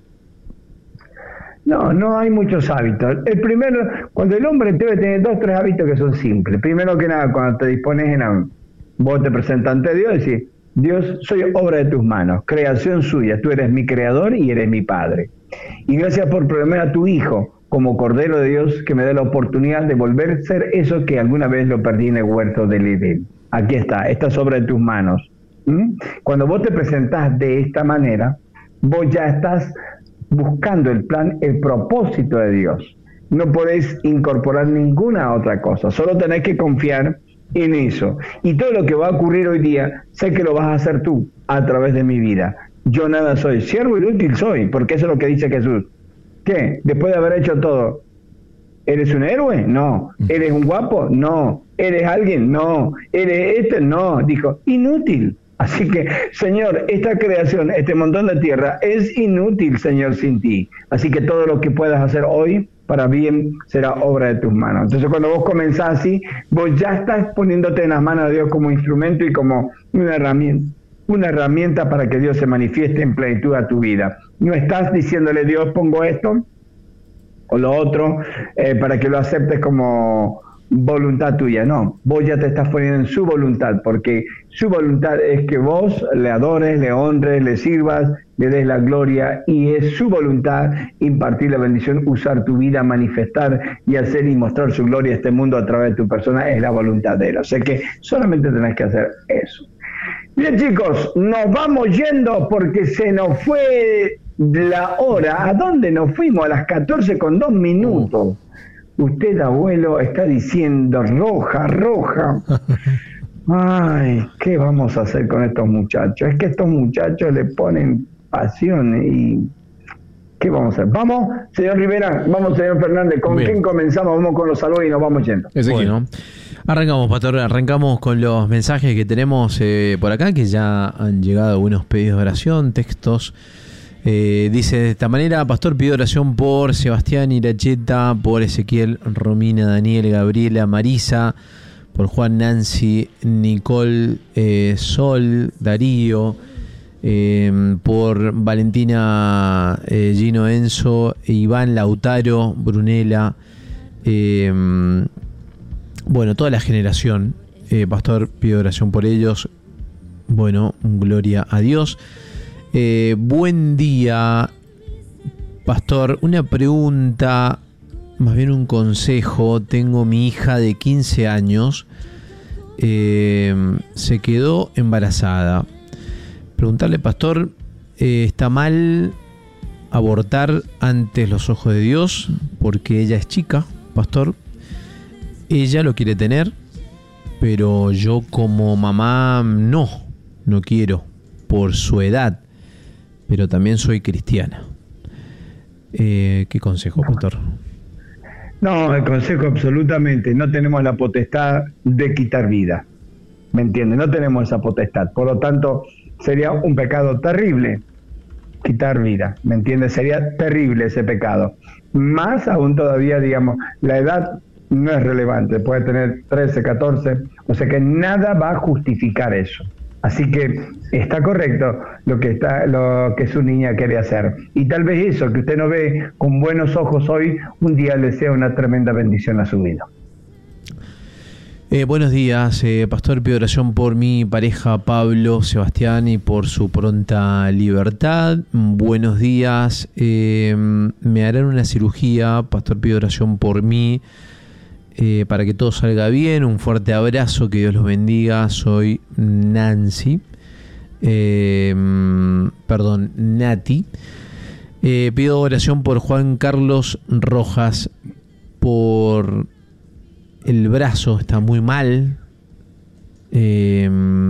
No, no hay muchos hábitos. El primero, cuando el hombre debe tener dos, tres hábitos que son simples. Primero que nada, cuando te dispones en la, vos te presentas ante Dios y decís, Dios, soy obra de tus manos, creación suya, tú eres mi creador y eres mi padre. Y gracias por ponerme a tu hijo como cordero de Dios que me dé la oportunidad de volver a ser eso que alguna vez lo perdí en el huerto del Edén. Aquí está, esta es obra de tus manos. ¿Mm? Cuando vos te presentás de esta manera, vos ya estás buscando el plan, el propósito de Dios. No podés incorporar ninguna otra cosa, solo tenés que confiar en eso. Y todo lo que va a ocurrir hoy día, sé que lo vas a hacer tú a través de mi vida. Yo nada soy, siervo inútil soy, porque eso es lo que dice Jesús. ¿Qué? Después de haber hecho todo, ¿eres un héroe? No. ¿Eres un guapo? No. ¿Eres alguien? No. ¿Eres este? No. Dijo, inútil. Así que, Señor, esta creación, este montón de tierra, es inútil, Señor, sin ti. Así que todo lo que puedas hacer hoy, para bien, será obra de tus manos. Entonces, cuando vos comenzás así, vos ya estás poniéndote en las manos de Dios como instrumento y como una herramienta, una herramienta para que Dios se manifieste en plenitud a tu vida. No estás diciéndole, Dios, pongo esto o lo otro, eh, para que lo aceptes como voluntad tuya. No, vos ya te estás poniendo en su voluntad, porque su voluntad es que vos le adores, le honres, le sirvas, le des la gloria, y es su voluntad impartir la bendición, usar tu vida, manifestar y hacer y mostrar su gloria a este mundo a través de tu persona, es la voluntad de Él. O sea que solamente tenés que hacer eso. Bien, chicos, nos vamos yendo porque se nos fue la hora. ¿A dónde nos fuimos? A las catorce con dos minutos. Usted, abuelo, está diciendo roja, roja. Ay, ¿qué vamos a hacer con estos muchachos? Es que estos muchachos le ponen pasión y... ¿qué vamos a hacer? Vamos, señor Rivera, vamos, señor Fernández. ¿Con Bien. quién comenzamos? Vamos con los saludos y nos vamos yendo. Bueno, arrancamos, Pastor, arrancamos con los mensajes que tenemos eh, por acá, que ya han llegado algunos pedidos de oración, textos. Eh, dice de esta manera: Pastor, pido oración por Sebastián Iracheta, por Ezequiel, Romina, Daniel, Gabriela, Marisa, por Juan, Nancy, Nicole, eh, Sol, Darío, eh, por Valentina, eh, Gino, Enzo, Iván, Lautaro, Brunela, eh, bueno, toda la generación. eh, Pastor, pido oración por ellos. Bueno, gloria a Dios. Eh, buen día, Pastor. Una pregunta, más bien un consejo. Tengo mi hija de quince años, eh, se quedó embarazada. Preguntarle, Pastor, eh, ¿está mal abortar ante los ojos de Dios? Porque ella es chica, Pastor. Ella lo quiere tener, pero yo como mamá no, no quiero por su edad. Pero también soy cristiana. Eh, ¿Qué consejo, Pastor? No, el consejo absolutamente, no tenemos la potestad de quitar vida, ¿me entiendes? No tenemos esa potestad, por lo tanto sería un pecado terrible quitar vida, ¿me entiendes? Sería terrible ese pecado, más aún todavía, digamos, la edad no es relevante, puede tener trece, catorce, o sea que nada va a justificar eso. Así que está correcto lo que está, lo que su niña quiere hacer. Y tal vez eso que usted no ve con buenos ojos hoy, un día le sea una tremenda bendición a su vida. Eh, buenos días, eh, Pastor, pido oración por mi pareja Pablo Sebastián y por su pronta libertad. Buenos días, eh, me harán una cirugía, Pastor, pido oración por mí. Eh, para que todo salga bien, un fuerte abrazo, que Dios los bendiga. Soy Nancy, eh, perdón, Nati. Eh, pido oración por Juan Carlos Rojas, por el brazo, está muy mal. Eh,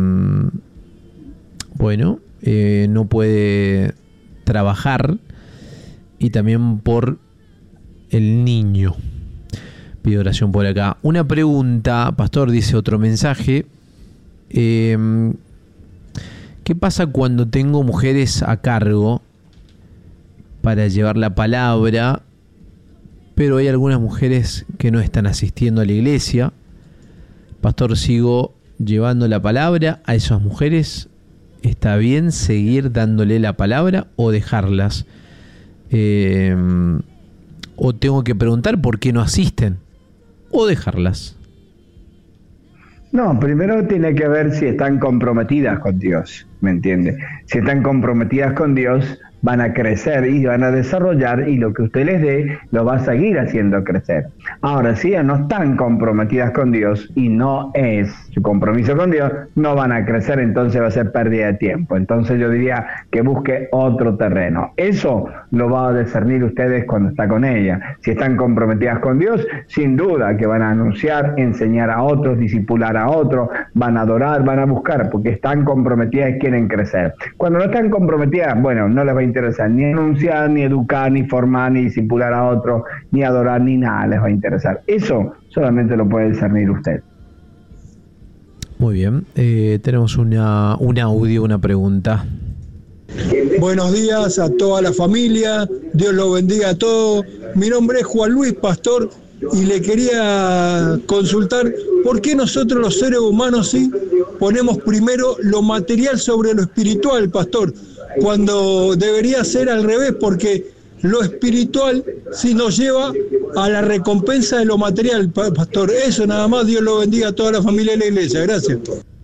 bueno, eh, no puede trabajar. Y también por el niño. Pido oración por acá. Una pregunta, pastor, dice otro mensaje. Eh, ¿Qué pasa cuando tengo mujeres a cargo para llevar la palabra, pero hay algunas mujeres que no están asistiendo a la iglesia? Pastor, ¿sigo llevando la palabra a esas mujeres? ¿Está bien seguir dándole la palabra o dejarlas? Eh, ¿O tengo que preguntar por qué no asisten? ¿O dejarlas? No, primero tiene que ver si están comprometidas con Dios, ¿me entiende? Si están comprometidas con Dios, van a crecer y van a desarrollar, y lo que usted les dé lo va a seguir haciendo crecer. Ahora, si ellas no están comprometidas con Dios y no es su compromiso con Dios, no van a crecer, entonces va a ser pérdida de tiempo. Entonces yo diría que busque otro terreno. Eso lo va a discernir ustedes cuando está con ella. Si están comprometidas con Dios, sin duda que van a anunciar, enseñar a otros, discipular a otros, van a adorar, van a buscar, porque están comprometidas y quieren crecer. Cuando no están comprometidas, bueno, no les va a interesar ni anunciar, ni educar, ni formar, ni discipular a otros, ni adorar, ni nada les va a interesar. Eso solamente lo puede discernir usted. Muy bien, eh, tenemos una, un audio, una pregunta. Buenos días a toda la familia, Dios los bendiga a todos. Mi nombre es Juan Luis, pastor, y le quería consultar por qué nosotros los seres humanos sí ponemos primero lo material sobre lo espiritual, pastor, cuando debería ser al revés, porque lo espiritual sí nos lleva a la recompensa de lo material, pastor. Eso nada más, Dios lo bendiga a toda la familia de la iglesia. Gracias.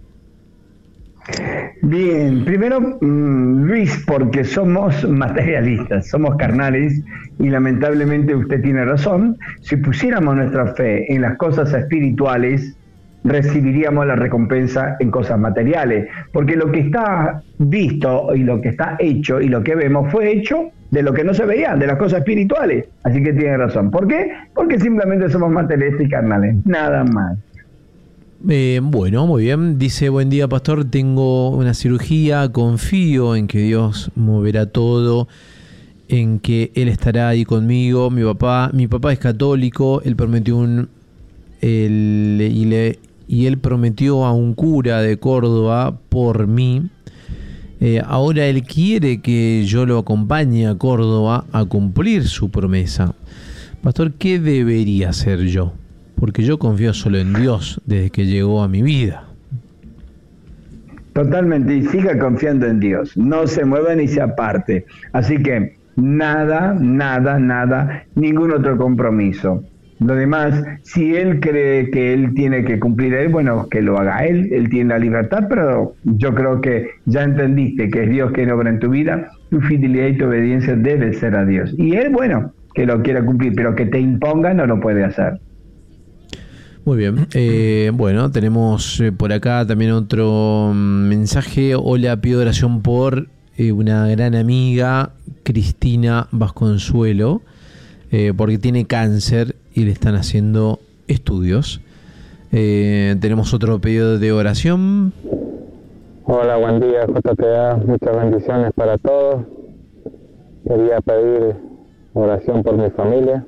Bien, primero, Luis, porque somos materialistas, somos carnales, y lamentablemente usted tiene razón. Si pusiéramos nuestra fe en las cosas espirituales, recibiríamos la recompensa en cosas materiales, porque lo que está visto y lo que está hecho y lo que vemos fue hecho de lo que no se veía, de las cosas espirituales. Así que tiene razón. ¿Por qué? Porque simplemente somos materialistas y carnales, nada más. Eh, bueno, muy bien. Dice, buen día, pastor, tengo una cirugía, confío en que Dios moverá todo, en que Él estará ahí conmigo. Mi papá, mi papá es católico, él prometió un él, y, le, y él prometió a un cura de Córdoba por mí. Eh, ahora él quiere que yo lo acompañe a Córdoba a cumplir su promesa. Pastor, ¿qué debería hacer yo? Porque yo confío solo en Dios desde que llegó a mi vida. Totalmente, y siga confiando en Dios. No se mueva ni se aparte. Así que nada, nada, nada, ningún otro compromiso. Lo demás, si él cree que él tiene que cumplir él, bueno, que lo haga él, él tiene la libertad, pero yo creo que ya entendiste que es Dios quien obra en tu vida, tu fidelidad y tu obediencia debe ser a Dios. Y él, bueno, que lo quiera cumplir, pero que te imponga no lo puede hacer. Muy bien, eh, bueno, tenemos eh, por acá también otro mensaje. Hola, pido oración por eh, una gran amiga, Cristina Vasconsuelo, eh, porque tiene cáncer y le están haciendo estudios. Eh, tenemos otro pedido de oración. Hola, buen día, J T A, muchas bendiciones para todos. Quería pedir oración por mi familia.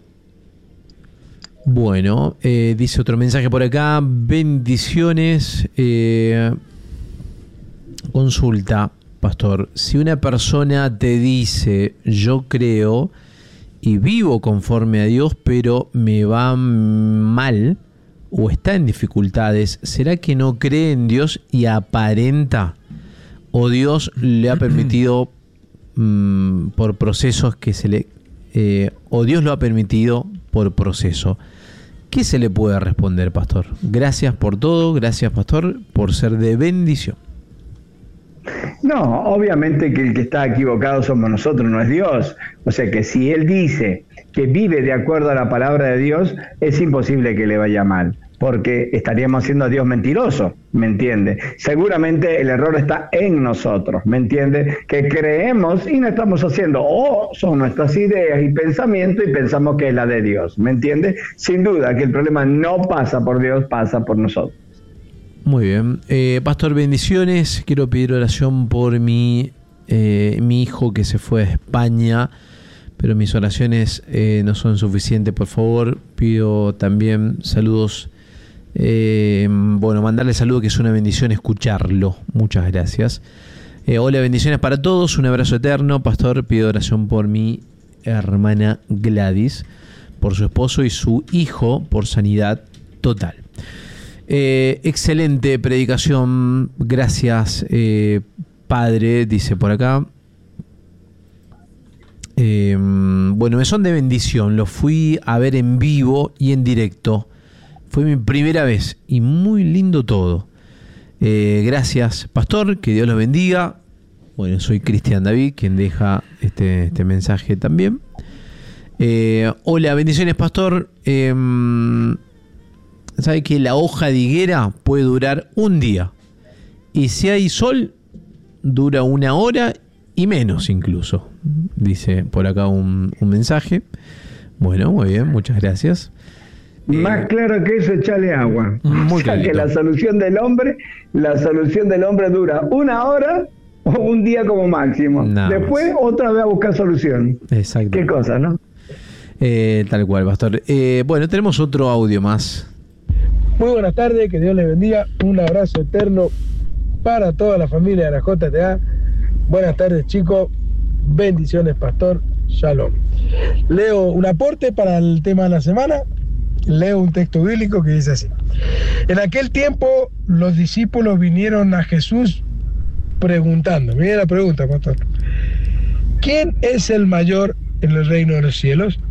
Bueno, eh, dice otro mensaje por acá, bendiciones. Eh, consulta, pastor, si una persona te dice, yo creo y vivo conforme a Dios, pero me va mal o está en dificultades, ¿será que no cree en Dios y aparenta? ¿O Dios le ha permitido mmm, por procesos que se le... Eh, o Dios lo ha permitido por proceso? ¿Qué se le puede responder, pastor? Gracias por todo, gracias, pastor, por ser de bendición. No, obviamente que el que está equivocado somos nosotros, no es Dios. O sea que si Él dice que vive de acuerdo a la palabra de Dios, es imposible que le vaya mal. porque estaríamos haciendo a Dios mentiroso, ¿me entiende? Seguramente el error está en nosotros, ¿me entiende? Que creemos y no estamos haciendo, o son nuestras ideas y pensamientos y pensamos que es la de Dios, ¿me entiende? Sin duda que el problema no pasa por Dios, pasa por nosotros. Muy bien. Eh, Pastor, bendiciones. Quiero pedir oración por mi, eh, mi hijo que se fue a España, pero mis oraciones eh, no son suficientes. Por favor, pido también saludos. Eh, bueno, mandarle saludos, que es una bendición escucharlo. Muchas gracias. Eh, hola, bendiciones para todos. Un abrazo eterno. Pastor, pido oración por mi hermana Gladys, por su esposo y su hijo, por sanidad total. Eh, excelente predicación. Gracias, eh, Padre, dice por acá. Eh, bueno, me son de bendición. Lo fui a ver en vivo y en directo. Fue mi primera vez y muy lindo todo. Eh, gracias, Pastor, que Dios los bendiga. Bueno, soy Cristian David, quien deja este, este mensaje también. Eh, hola, bendiciones, Pastor. Eh, ¿Sabe que la hoja de higuera puede durar un día? Y si hay sol, dura una hora y menos incluso. Dice por acá un, un mensaje. Bueno, muy bien, muchas gracias. Más claro que eso, echarle agua. Muy o sea, clarito. que la solución del hombre, la solución del hombre dura una hora o un día como máximo. Nada Después más. otra vez a buscar solución. Exacto. Qué cosa, ¿no? Eh, tal cual, Pastor. Eh, bueno, tenemos otro audio más. Muy buenas tardes, que Dios les bendiga. Un abrazo eterno para toda la familia de la J T A. Buenas tardes, chicos. Bendiciones, Pastor. Shalom. Leo un aporte para el tema de la semana. Leo un texto bíblico que dice así: en aquel tiempo los discípulos vinieron a Jesús preguntando, mire la pregunta, Pastor, ¿quién es el mayor en el reino de los cielos?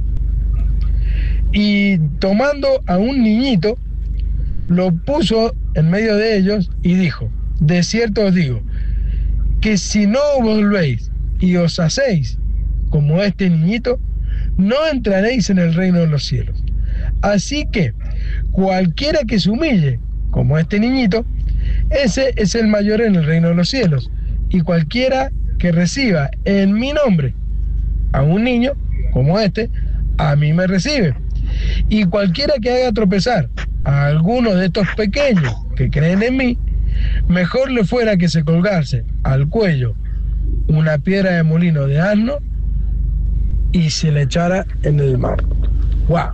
Y tomando a un niñito, lo puso en medio de ellos y dijo: de cierto os digo, que si no volvéis y os hacéis como este niñito, no entraréis en el reino de los cielos. Así que cualquiera que se humille como este niñito, ese es el mayor en el reino de los cielos. Y cualquiera que reciba en mi nombre a un niño como este, a mí me recibe. Y cualquiera que haga tropezar a alguno de estos pequeños que creen en mí, mejor le fuera que se colgase al cuello una piedra de molino de asno y se le echara en el mar. ¡Wow!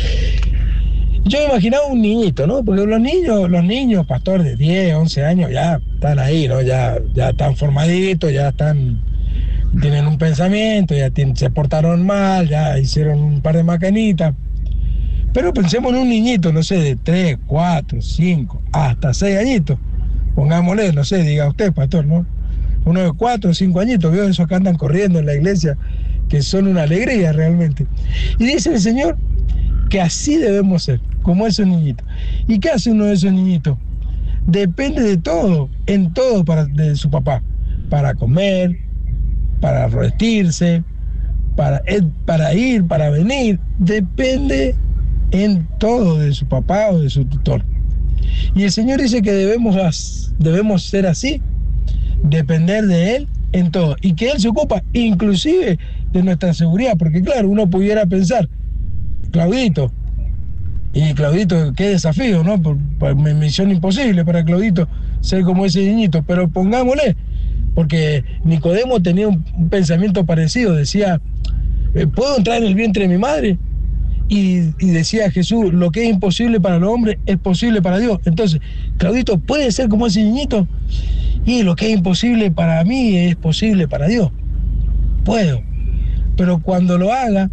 Yo me imaginaba un niñito, ¿no? Porque los niños, los niños, Pastor, de diez, once años, ya están ahí, ¿no? Ya, ya están formaditos, ya están, tienen un pensamiento, ya tienen, se portaron mal, ya hicieron un par de macanitas. Pero pensemos en un niñito, no sé, de tres, cuatro, cinco, hasta seis añitos. Pongámosle, no sé, diga usted, Pastor, ¿no? Uno de cuatro o cinco añitos, veo esos que andan corriendo en la iglesia, que son una alegría realmente. Y dice el Señor que así debemos ser, como esos niñitos. ¿Y qué hace uno de esos niñitos? Depende de todo, en todo para, de su papá. Para comer, para vestirse, para, para ir, para venir. Depende en todo de su papá o de su tutor. Y el Señor dice que debemos, debemos ser así, depender de Él en todo. Y que Él se ocupa inclusive de nuestra seguridad. Porque claro, uno pudiera pensar, Claudito, y Claudito, qué desafío, ¿no? Por, por misión imposible para Claudito ser como ese niñito, pero pongámosle, porque Nicodemo tenía un, un pensamiento parecido, decía, ¿puedo entrar en el vientre de mi madre? Y, y decía Jesús, lo que es imposible para el hombre es posible para Dios. Entonces, Claudito, ¿puede ser como ese niñito? Y lo que es imposible para mí es posible para Dios. Puedo, pero cuando lo haga,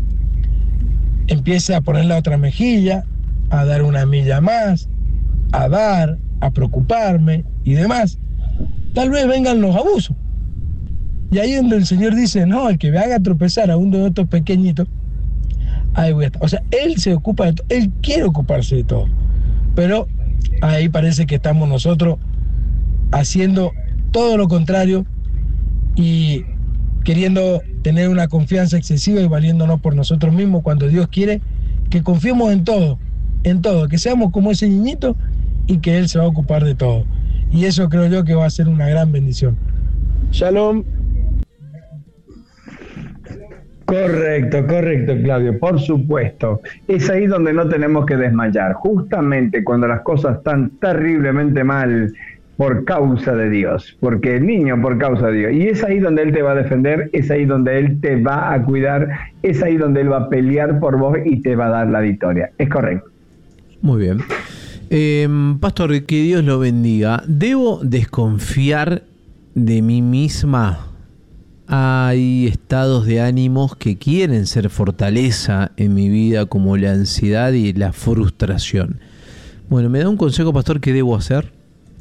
empiece a poner la otra mejilla, a dar una milla más, a dar, a preocuparme y demás, tal vez vengan los abusos. Y ahí es donde el Señor dice, no, el que me haga tropezar a uno de estos pequeñitos, ahí voy a estar. O sea, Él se ocupa de todo, Él quiere ocuparse de todo. Pero ahí parece que estamos nosotros haciendo todo lo contrario y queriendo tener una confianza excesiva y valiéndonos por nosotros mismos, cuando Dios quiere que confiemos en todo en todo, que seamos como ese niñito y que Él se va a ocupar de todo. Y eso creo yo que va a ser una gran bendición. Shalom. Correcto, correcto, Claudio, por supuesto. Es ahí donde no tenemos que desmayar, justamente cuando las cosas están terriblemente mal por causa de Dios, porque el niño por causa de Dios. Y es ahí donde Él te va a defender, es ahí donde Él te va a cuidar, es ahí donde Él va a pelear por vos y te va a dar la victoria. Es correcto. Muy bien. Eh, Pastor, que Dios lo bendiga. ¿Debo desconfiar de mí misma? Hay estados de ánimos que quieren ser fortaleza en mi vida, como la ansiedad y la frustración. Bueno, ¿me da un consejo, pastor, qué debo hacer?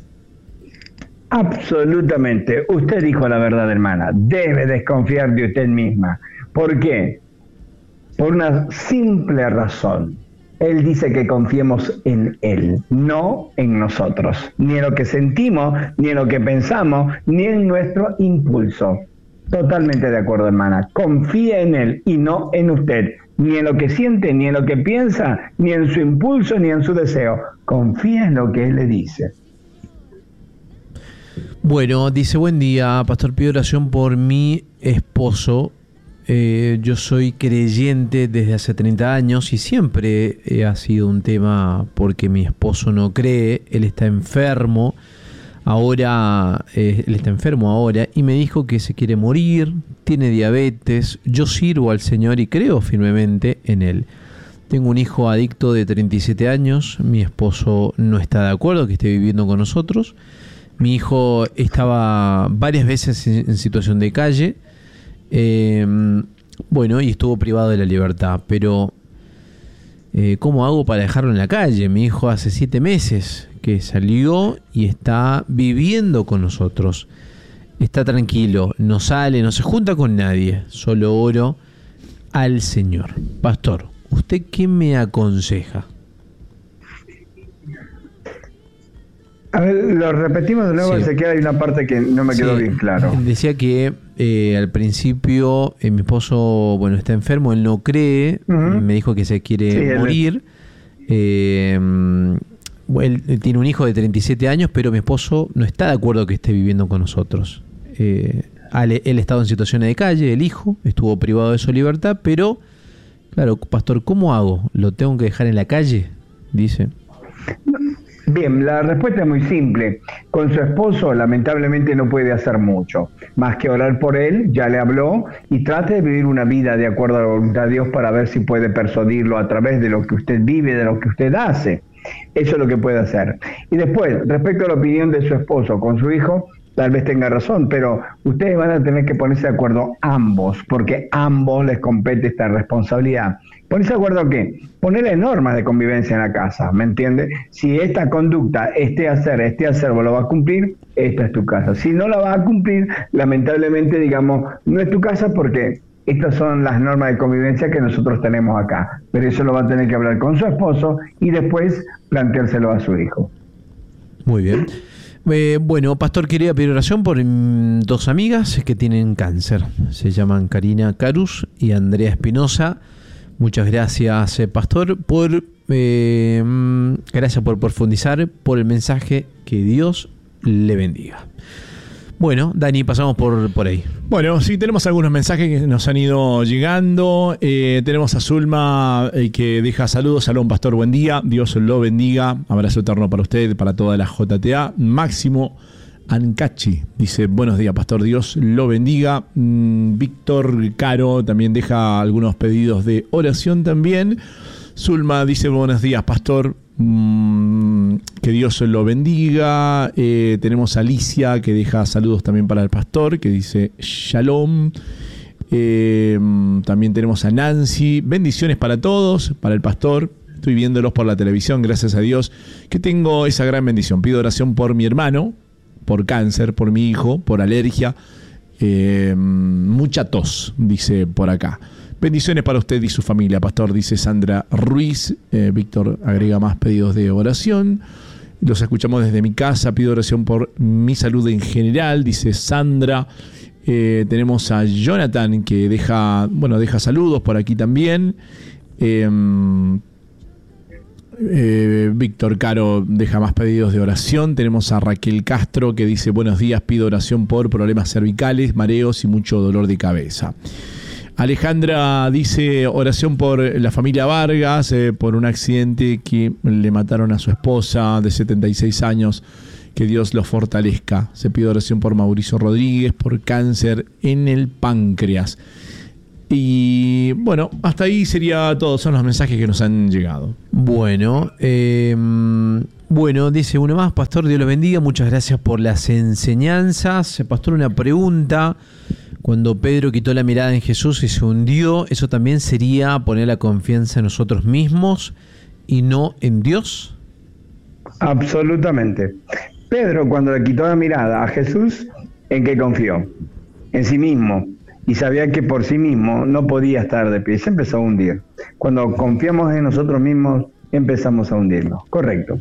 Absolutamente. Usted dijo la verdad, hermana. Debe desconfiar de usted misma. ¿Por qué? Por una simple razón. Él dice que confiemos en Él, no en nosotros. Ni en lo que sentimos, ni en lo que pensamos, ni en nuestro impulso. Totalmente de acuerdo, hermana. Confíe en Él y no en usted. Ni en lo que siente, ni en lo que piensa, ni en su impulso, ni en su deseo. Confíe en lo que Él le dice. Bueno, dice, buen día, pastor, pido oración por mi esposo. Eh, yo soy creyente desde hace treinta años y siempre eh, ha sido un tema porque mi esposo no cree. Él está enfermo. Ahora, eh, él está enfermo ahora y me dijo que se quiere morir, tiene diabetes, yo sirvo al Señor y creo firmemente en Él. Tengo un hijo adicto de treinta y siete años, mi esposo no está de acuerdo que esté viviendo con nosotros. Mi hijo estaba varias veces en, en situación de calle, eh, bueno, y estuvo privado de la libertad, pero eh, ¿cómo hago para dejarlo en la calle? Mi hijo hace siete meses que salió y está viviendo con nosotros. Está tranquilo, no sale, no se junta con nadie. Solo oro al Señor. Pastor, ¿usted qué me aconseja? A ver, lo repetimos de nuevo, Sí. se queda hay una parte que no me quedó Sí, bien claro. Decía que eh, al principio eh, mi esposo, bueno, está enfermo, él no cree, Uh-huh. me dijo que se quiere Sí, él- morir. Eh, Él, él tiene un hijo de treinta y siete años, pero mi esposo no está de acuerdo que esté viviendo con nosotros. Eh, él, él ha estado en situaciones de calle, el hijo estuvo privado de su libertad, pero, claro, pastor, ¿cómo hago? ¿Lo tengo que dejar en la calle? Dice. Bien, la respuesta es muy simple. Con su esposo lamentablemente no puede hacer mucho, más que orar por él, ya le habló, y trate de vivir una vida de acuerdo a la voluntad de Dios para ver si puede persuadirlo a través de lo que usted vive, de lo que usted hace. Eso es lo que puede hacer. Y después, respecto a la opinión de su esposo con su hijo, tal vez tenga razón, pero ustedes van a tener que ponerse de acuerdo ambos, porque a ambos les compete esta responsabilidad. ¿Ponerse de acuerdo qué? Ponerle normas de convivencia en la casa, ¿me entiende? Si esta conducta, este hacer, este hacerlo lo va a cumplir, esta es tu casa. Si no la va a cumplir, lamentablemente, digamos, no es tu casa porque estas son las normas de convivencia que nosotros tenemos acá. Pero eso lo va a tener que hablar con su esposo y después planteárselo a su hijo. Muy bien. Eh, bueno, pastor, quería pedir oración por mm, dos amigas que tienen cáncer. Se llaman Karina Carus y Andrea Espinosa. Muchas gracias, eh, pastor, por eh, mm, gracias por profundizar, por el mensaje. Que Dios le bendiga. Bueno, Dani, pasamos por, por ahí. Bueno, sí, tenemos algunos mensajes que nos han ido llegando. Eh, tenemos a Zulma eh, que deja saludos. Salón, pastor, buen día. Dios lo bendiga. Abrazo eterno para usted, para toda la J T A. Máximo Ancachi dice, buenos días, pastor, Dios lo bendiga. Mm, Víctor Caro también deja algunos pedidos de oración también. Zulma dice, buenos días, pastor. Mm, que Dios lo bendiga. Eh, tenemos a Alicia que deja saludos también para el pastor, que dice Shalom. Eh, también tenemos a Nancy. Bendiciones para todos, para el pastor. Estoy viéndolos por la televisión, gracias a Dios que tengo esa gran bendición. Pido oración por mi hermano, por cáncer, por mi hijo, por alergia. Eh, mucha tos, dice por acá. Bendiciones para usted y su familia, pastor, dice Sandra Ruiz. Eh, Víctor agrega más pedidos de oración. Los escuchamos desde mi casa. Pido oración por mi salud en general, dice Sandra. Eh, tenemos a Jonathan que deja, bueno, deja saludos por aquí también. Eh, Eh, Víctor Caro deja más pedidos de oración. Tenemos a Raquel Castro que dice: buenos días, pido oración por problemas cervicales, mareos y mucho dolor de cabeza. Alejandra dice oración por la familia Vargas, eh, por un accidente que le mataron a su esposa de setenta y seis años, que Dios los fortalezca. Se pide oración por Mauricio Rodríguez, por cáncer en el páncreas. Y bueno, hasta ahí sería todo, son los mensajes que nos han llegado. Bueno, eh, bueno, dice uno más: Pastor, Dios lo bendiga, muchas gracias por las enseñanzas. Pastor, una pregunta: cuando Pedro quitó la mirada en Jesús y se hundió, ¿eso también sería poner la confianza en nosotros mismos y no en Dios? Absolutamente. Pedro, cuando le quitó la mirada a Jesús, ¿en qué confió? En sí mismo. Y sabía que por sí mismo no podía estar de pie, se empezó a hundir. Cuando confiamos en nosotros mismos, empezamos a hundirnos. Correcto.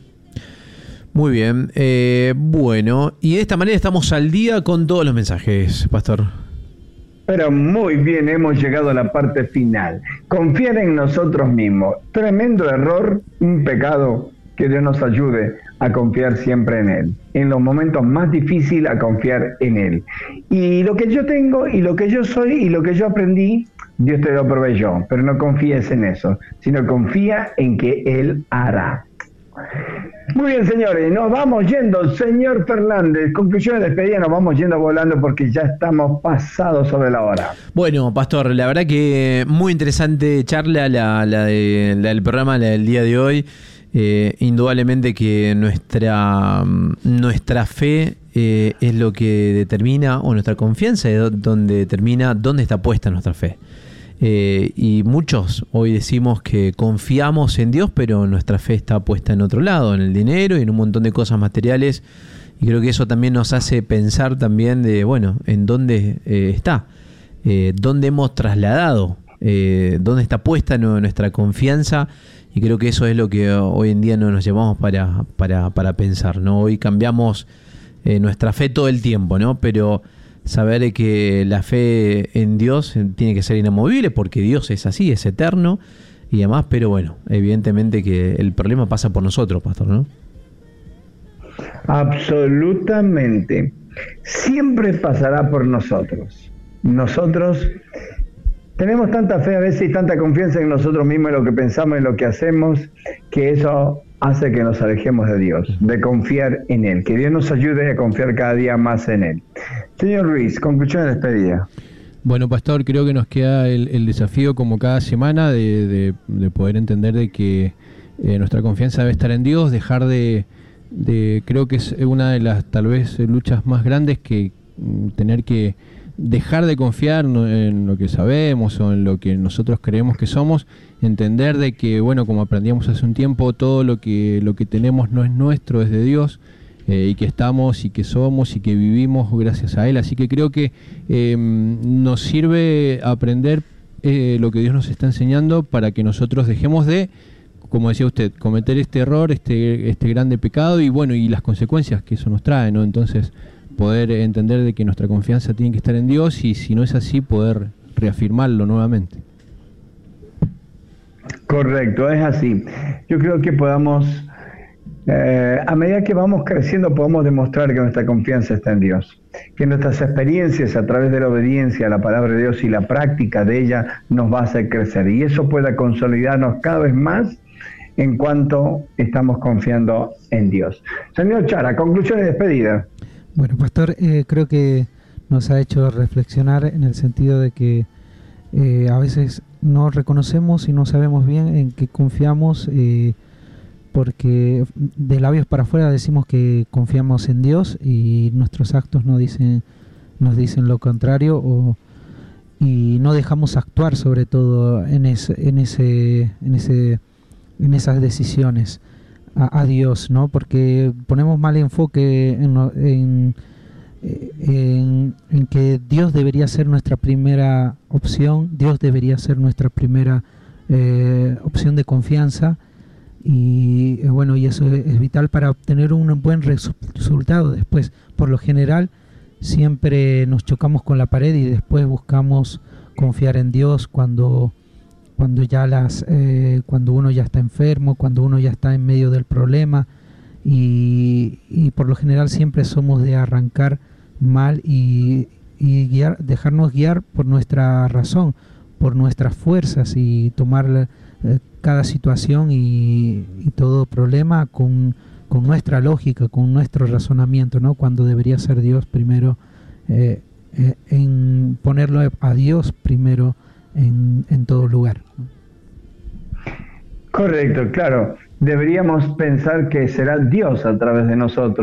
Muy bien. Eh, bueno, y de esta manera estamos al día con todos los mensajes, Pastor. Pero muy bien, hemos llegado a la parte final. Confiar en nosotros mismos. Tremendo error, un pecado. Que Dios nos ayude a confiar siempre en Él. En los momentos más difíciles, a confiar en Él. Y lo que yo tengo, y lo que yo soy, y lo que yo aprendí, Dios te lo proveyó. Pero no confíes en eso, sino confía en que Él hará. Muy bien, señores, nos vamos yendo. Señor Fernández, conclusión de despedida, nos vamos yendo volando porque ya estamos pasados sobre la hora. Bueno, Pastor, la verdad que muy interesante charla la, la, de, la del programa, la del día de hoy. Eh, indudablemente que nuestra, nuestra fe eh, es lo que determina, o nuestra confianza es donde determina dónde está puesta nuestra fe. Eh, y muchos hoy decimos que confiamos en Dios, pero nuestra fe está puesta en otro lado, en el dinero y en un montón de cosas materiales. Y creo que eso también nos hace pensar también de, bueno, en dónde eh, está, eh, dónde hemos trasladado, eh, dónde está puesta nuestra confianza. Y creo que eso es lo que hoy en día no nos llevamos para, para, para pensar, ¿no? Hoy cambiamos eh, nuestra fe todo el tiempo, ¿no? Pero saber que la fe en Dios tiene que ser inamovible porque Dios es así, es eterno y demás. Pero bueno, evidentemente que el problema pasa por nosotros, Pastor, ¿no? Absolutamente. Siempre pasará por nosotros. Nosotros tenemos tanta fe a veces y tanta confianza en nosotros mismos, en lo que pensamos, en lo que hacemos, que eso hace que nos alejemos de Dios, de confiar en Él. Que Dios nos ayude a confiar cada día más en Él. Señor Ruiz, conclusión de despedida. Bueno, Pastor, creo que nos queda el, el desafío como cada semana de, de, de poder entender de que eh, nuestra confianza debe estar en Dios, dejar de, de, creo que es una de las tal vez luchas más grandes, que mm, tener que dejar de confiar en lo que sabemos o en lo que nosotros creemos que somos, entender de que, bueno, como aprendíamos hace un tiempo, todo lo que, lo que tenemos no es nuestro, es de Dios, eh, y que estamos y que somos y que vivimos gracias a Él. Así que creo que eh, nos sirve aprender eh, lo que Dios nos está enseñando para que nosotros dejemos de, como decía usted, cometer este error, este, este grande pecado y bueno, y las consecuencias que eso nos trae, ¿no? Entonces, poder entender de que nuestra confianza tiene que estar en Dios y si no es así, poder reafirmarlo nuevamente. Correcto, es así. Yo creo que podamos, eh, a medida que vamos creciendo, podemos demostrar que nuestra confianza está en Dios. Que nuestras experiencias a través de la obediencia a la palabra de Dios y la práctica de ella nos va a hacer crecer. Y eso pueda consolidarnos cada vez más en cuanto estamos confiando en Dios. Señor Chara, conclusión y despedida. Bueno, Pastor, eh, creo que nos ha hecho reflexionar en el sentido de que eh, a veces no reconocemos y no sabemos bien en qué confiamos, eh, porque de labios para afuera decimos que confiamos en Dios y nuestros actos no dicen, nos dicen lo contrario, o, y no dejamos actuar sobre todo en ese, en ese, en ese, en esas decisiones. A, a Dios, ¿no? Porque ponemos mal enfoque en, en, en, en que Dios debería ser nuestra primera opción, Dios debería ser nuestra primera eh, opción de confianza y eh, bueno, y eso es, es vital para obtener un buen resu- resultado después. Por lo general siempre nos chocamos con la pared y después buscamos confiar en Dios cuando cuando ya las, eh, cuando uno ya está enfermo, cuando uno ya está en medio del problema, y, y por lo general siempre somos de arrancar mal y, y guiar, dejarnos guiar por nuestra razón, por nuestras fuerzas, y tomar eh, cada situación y, y todo problema con, con nuestra lógica, con nuestro razonamiento, ¿no? Cuando debería ser Dios primero, eh, eh, en ponerlo a Dios primero en, en todo lugar. Correcto, claro. Deberíamos pensar que será Dios a través de nosotros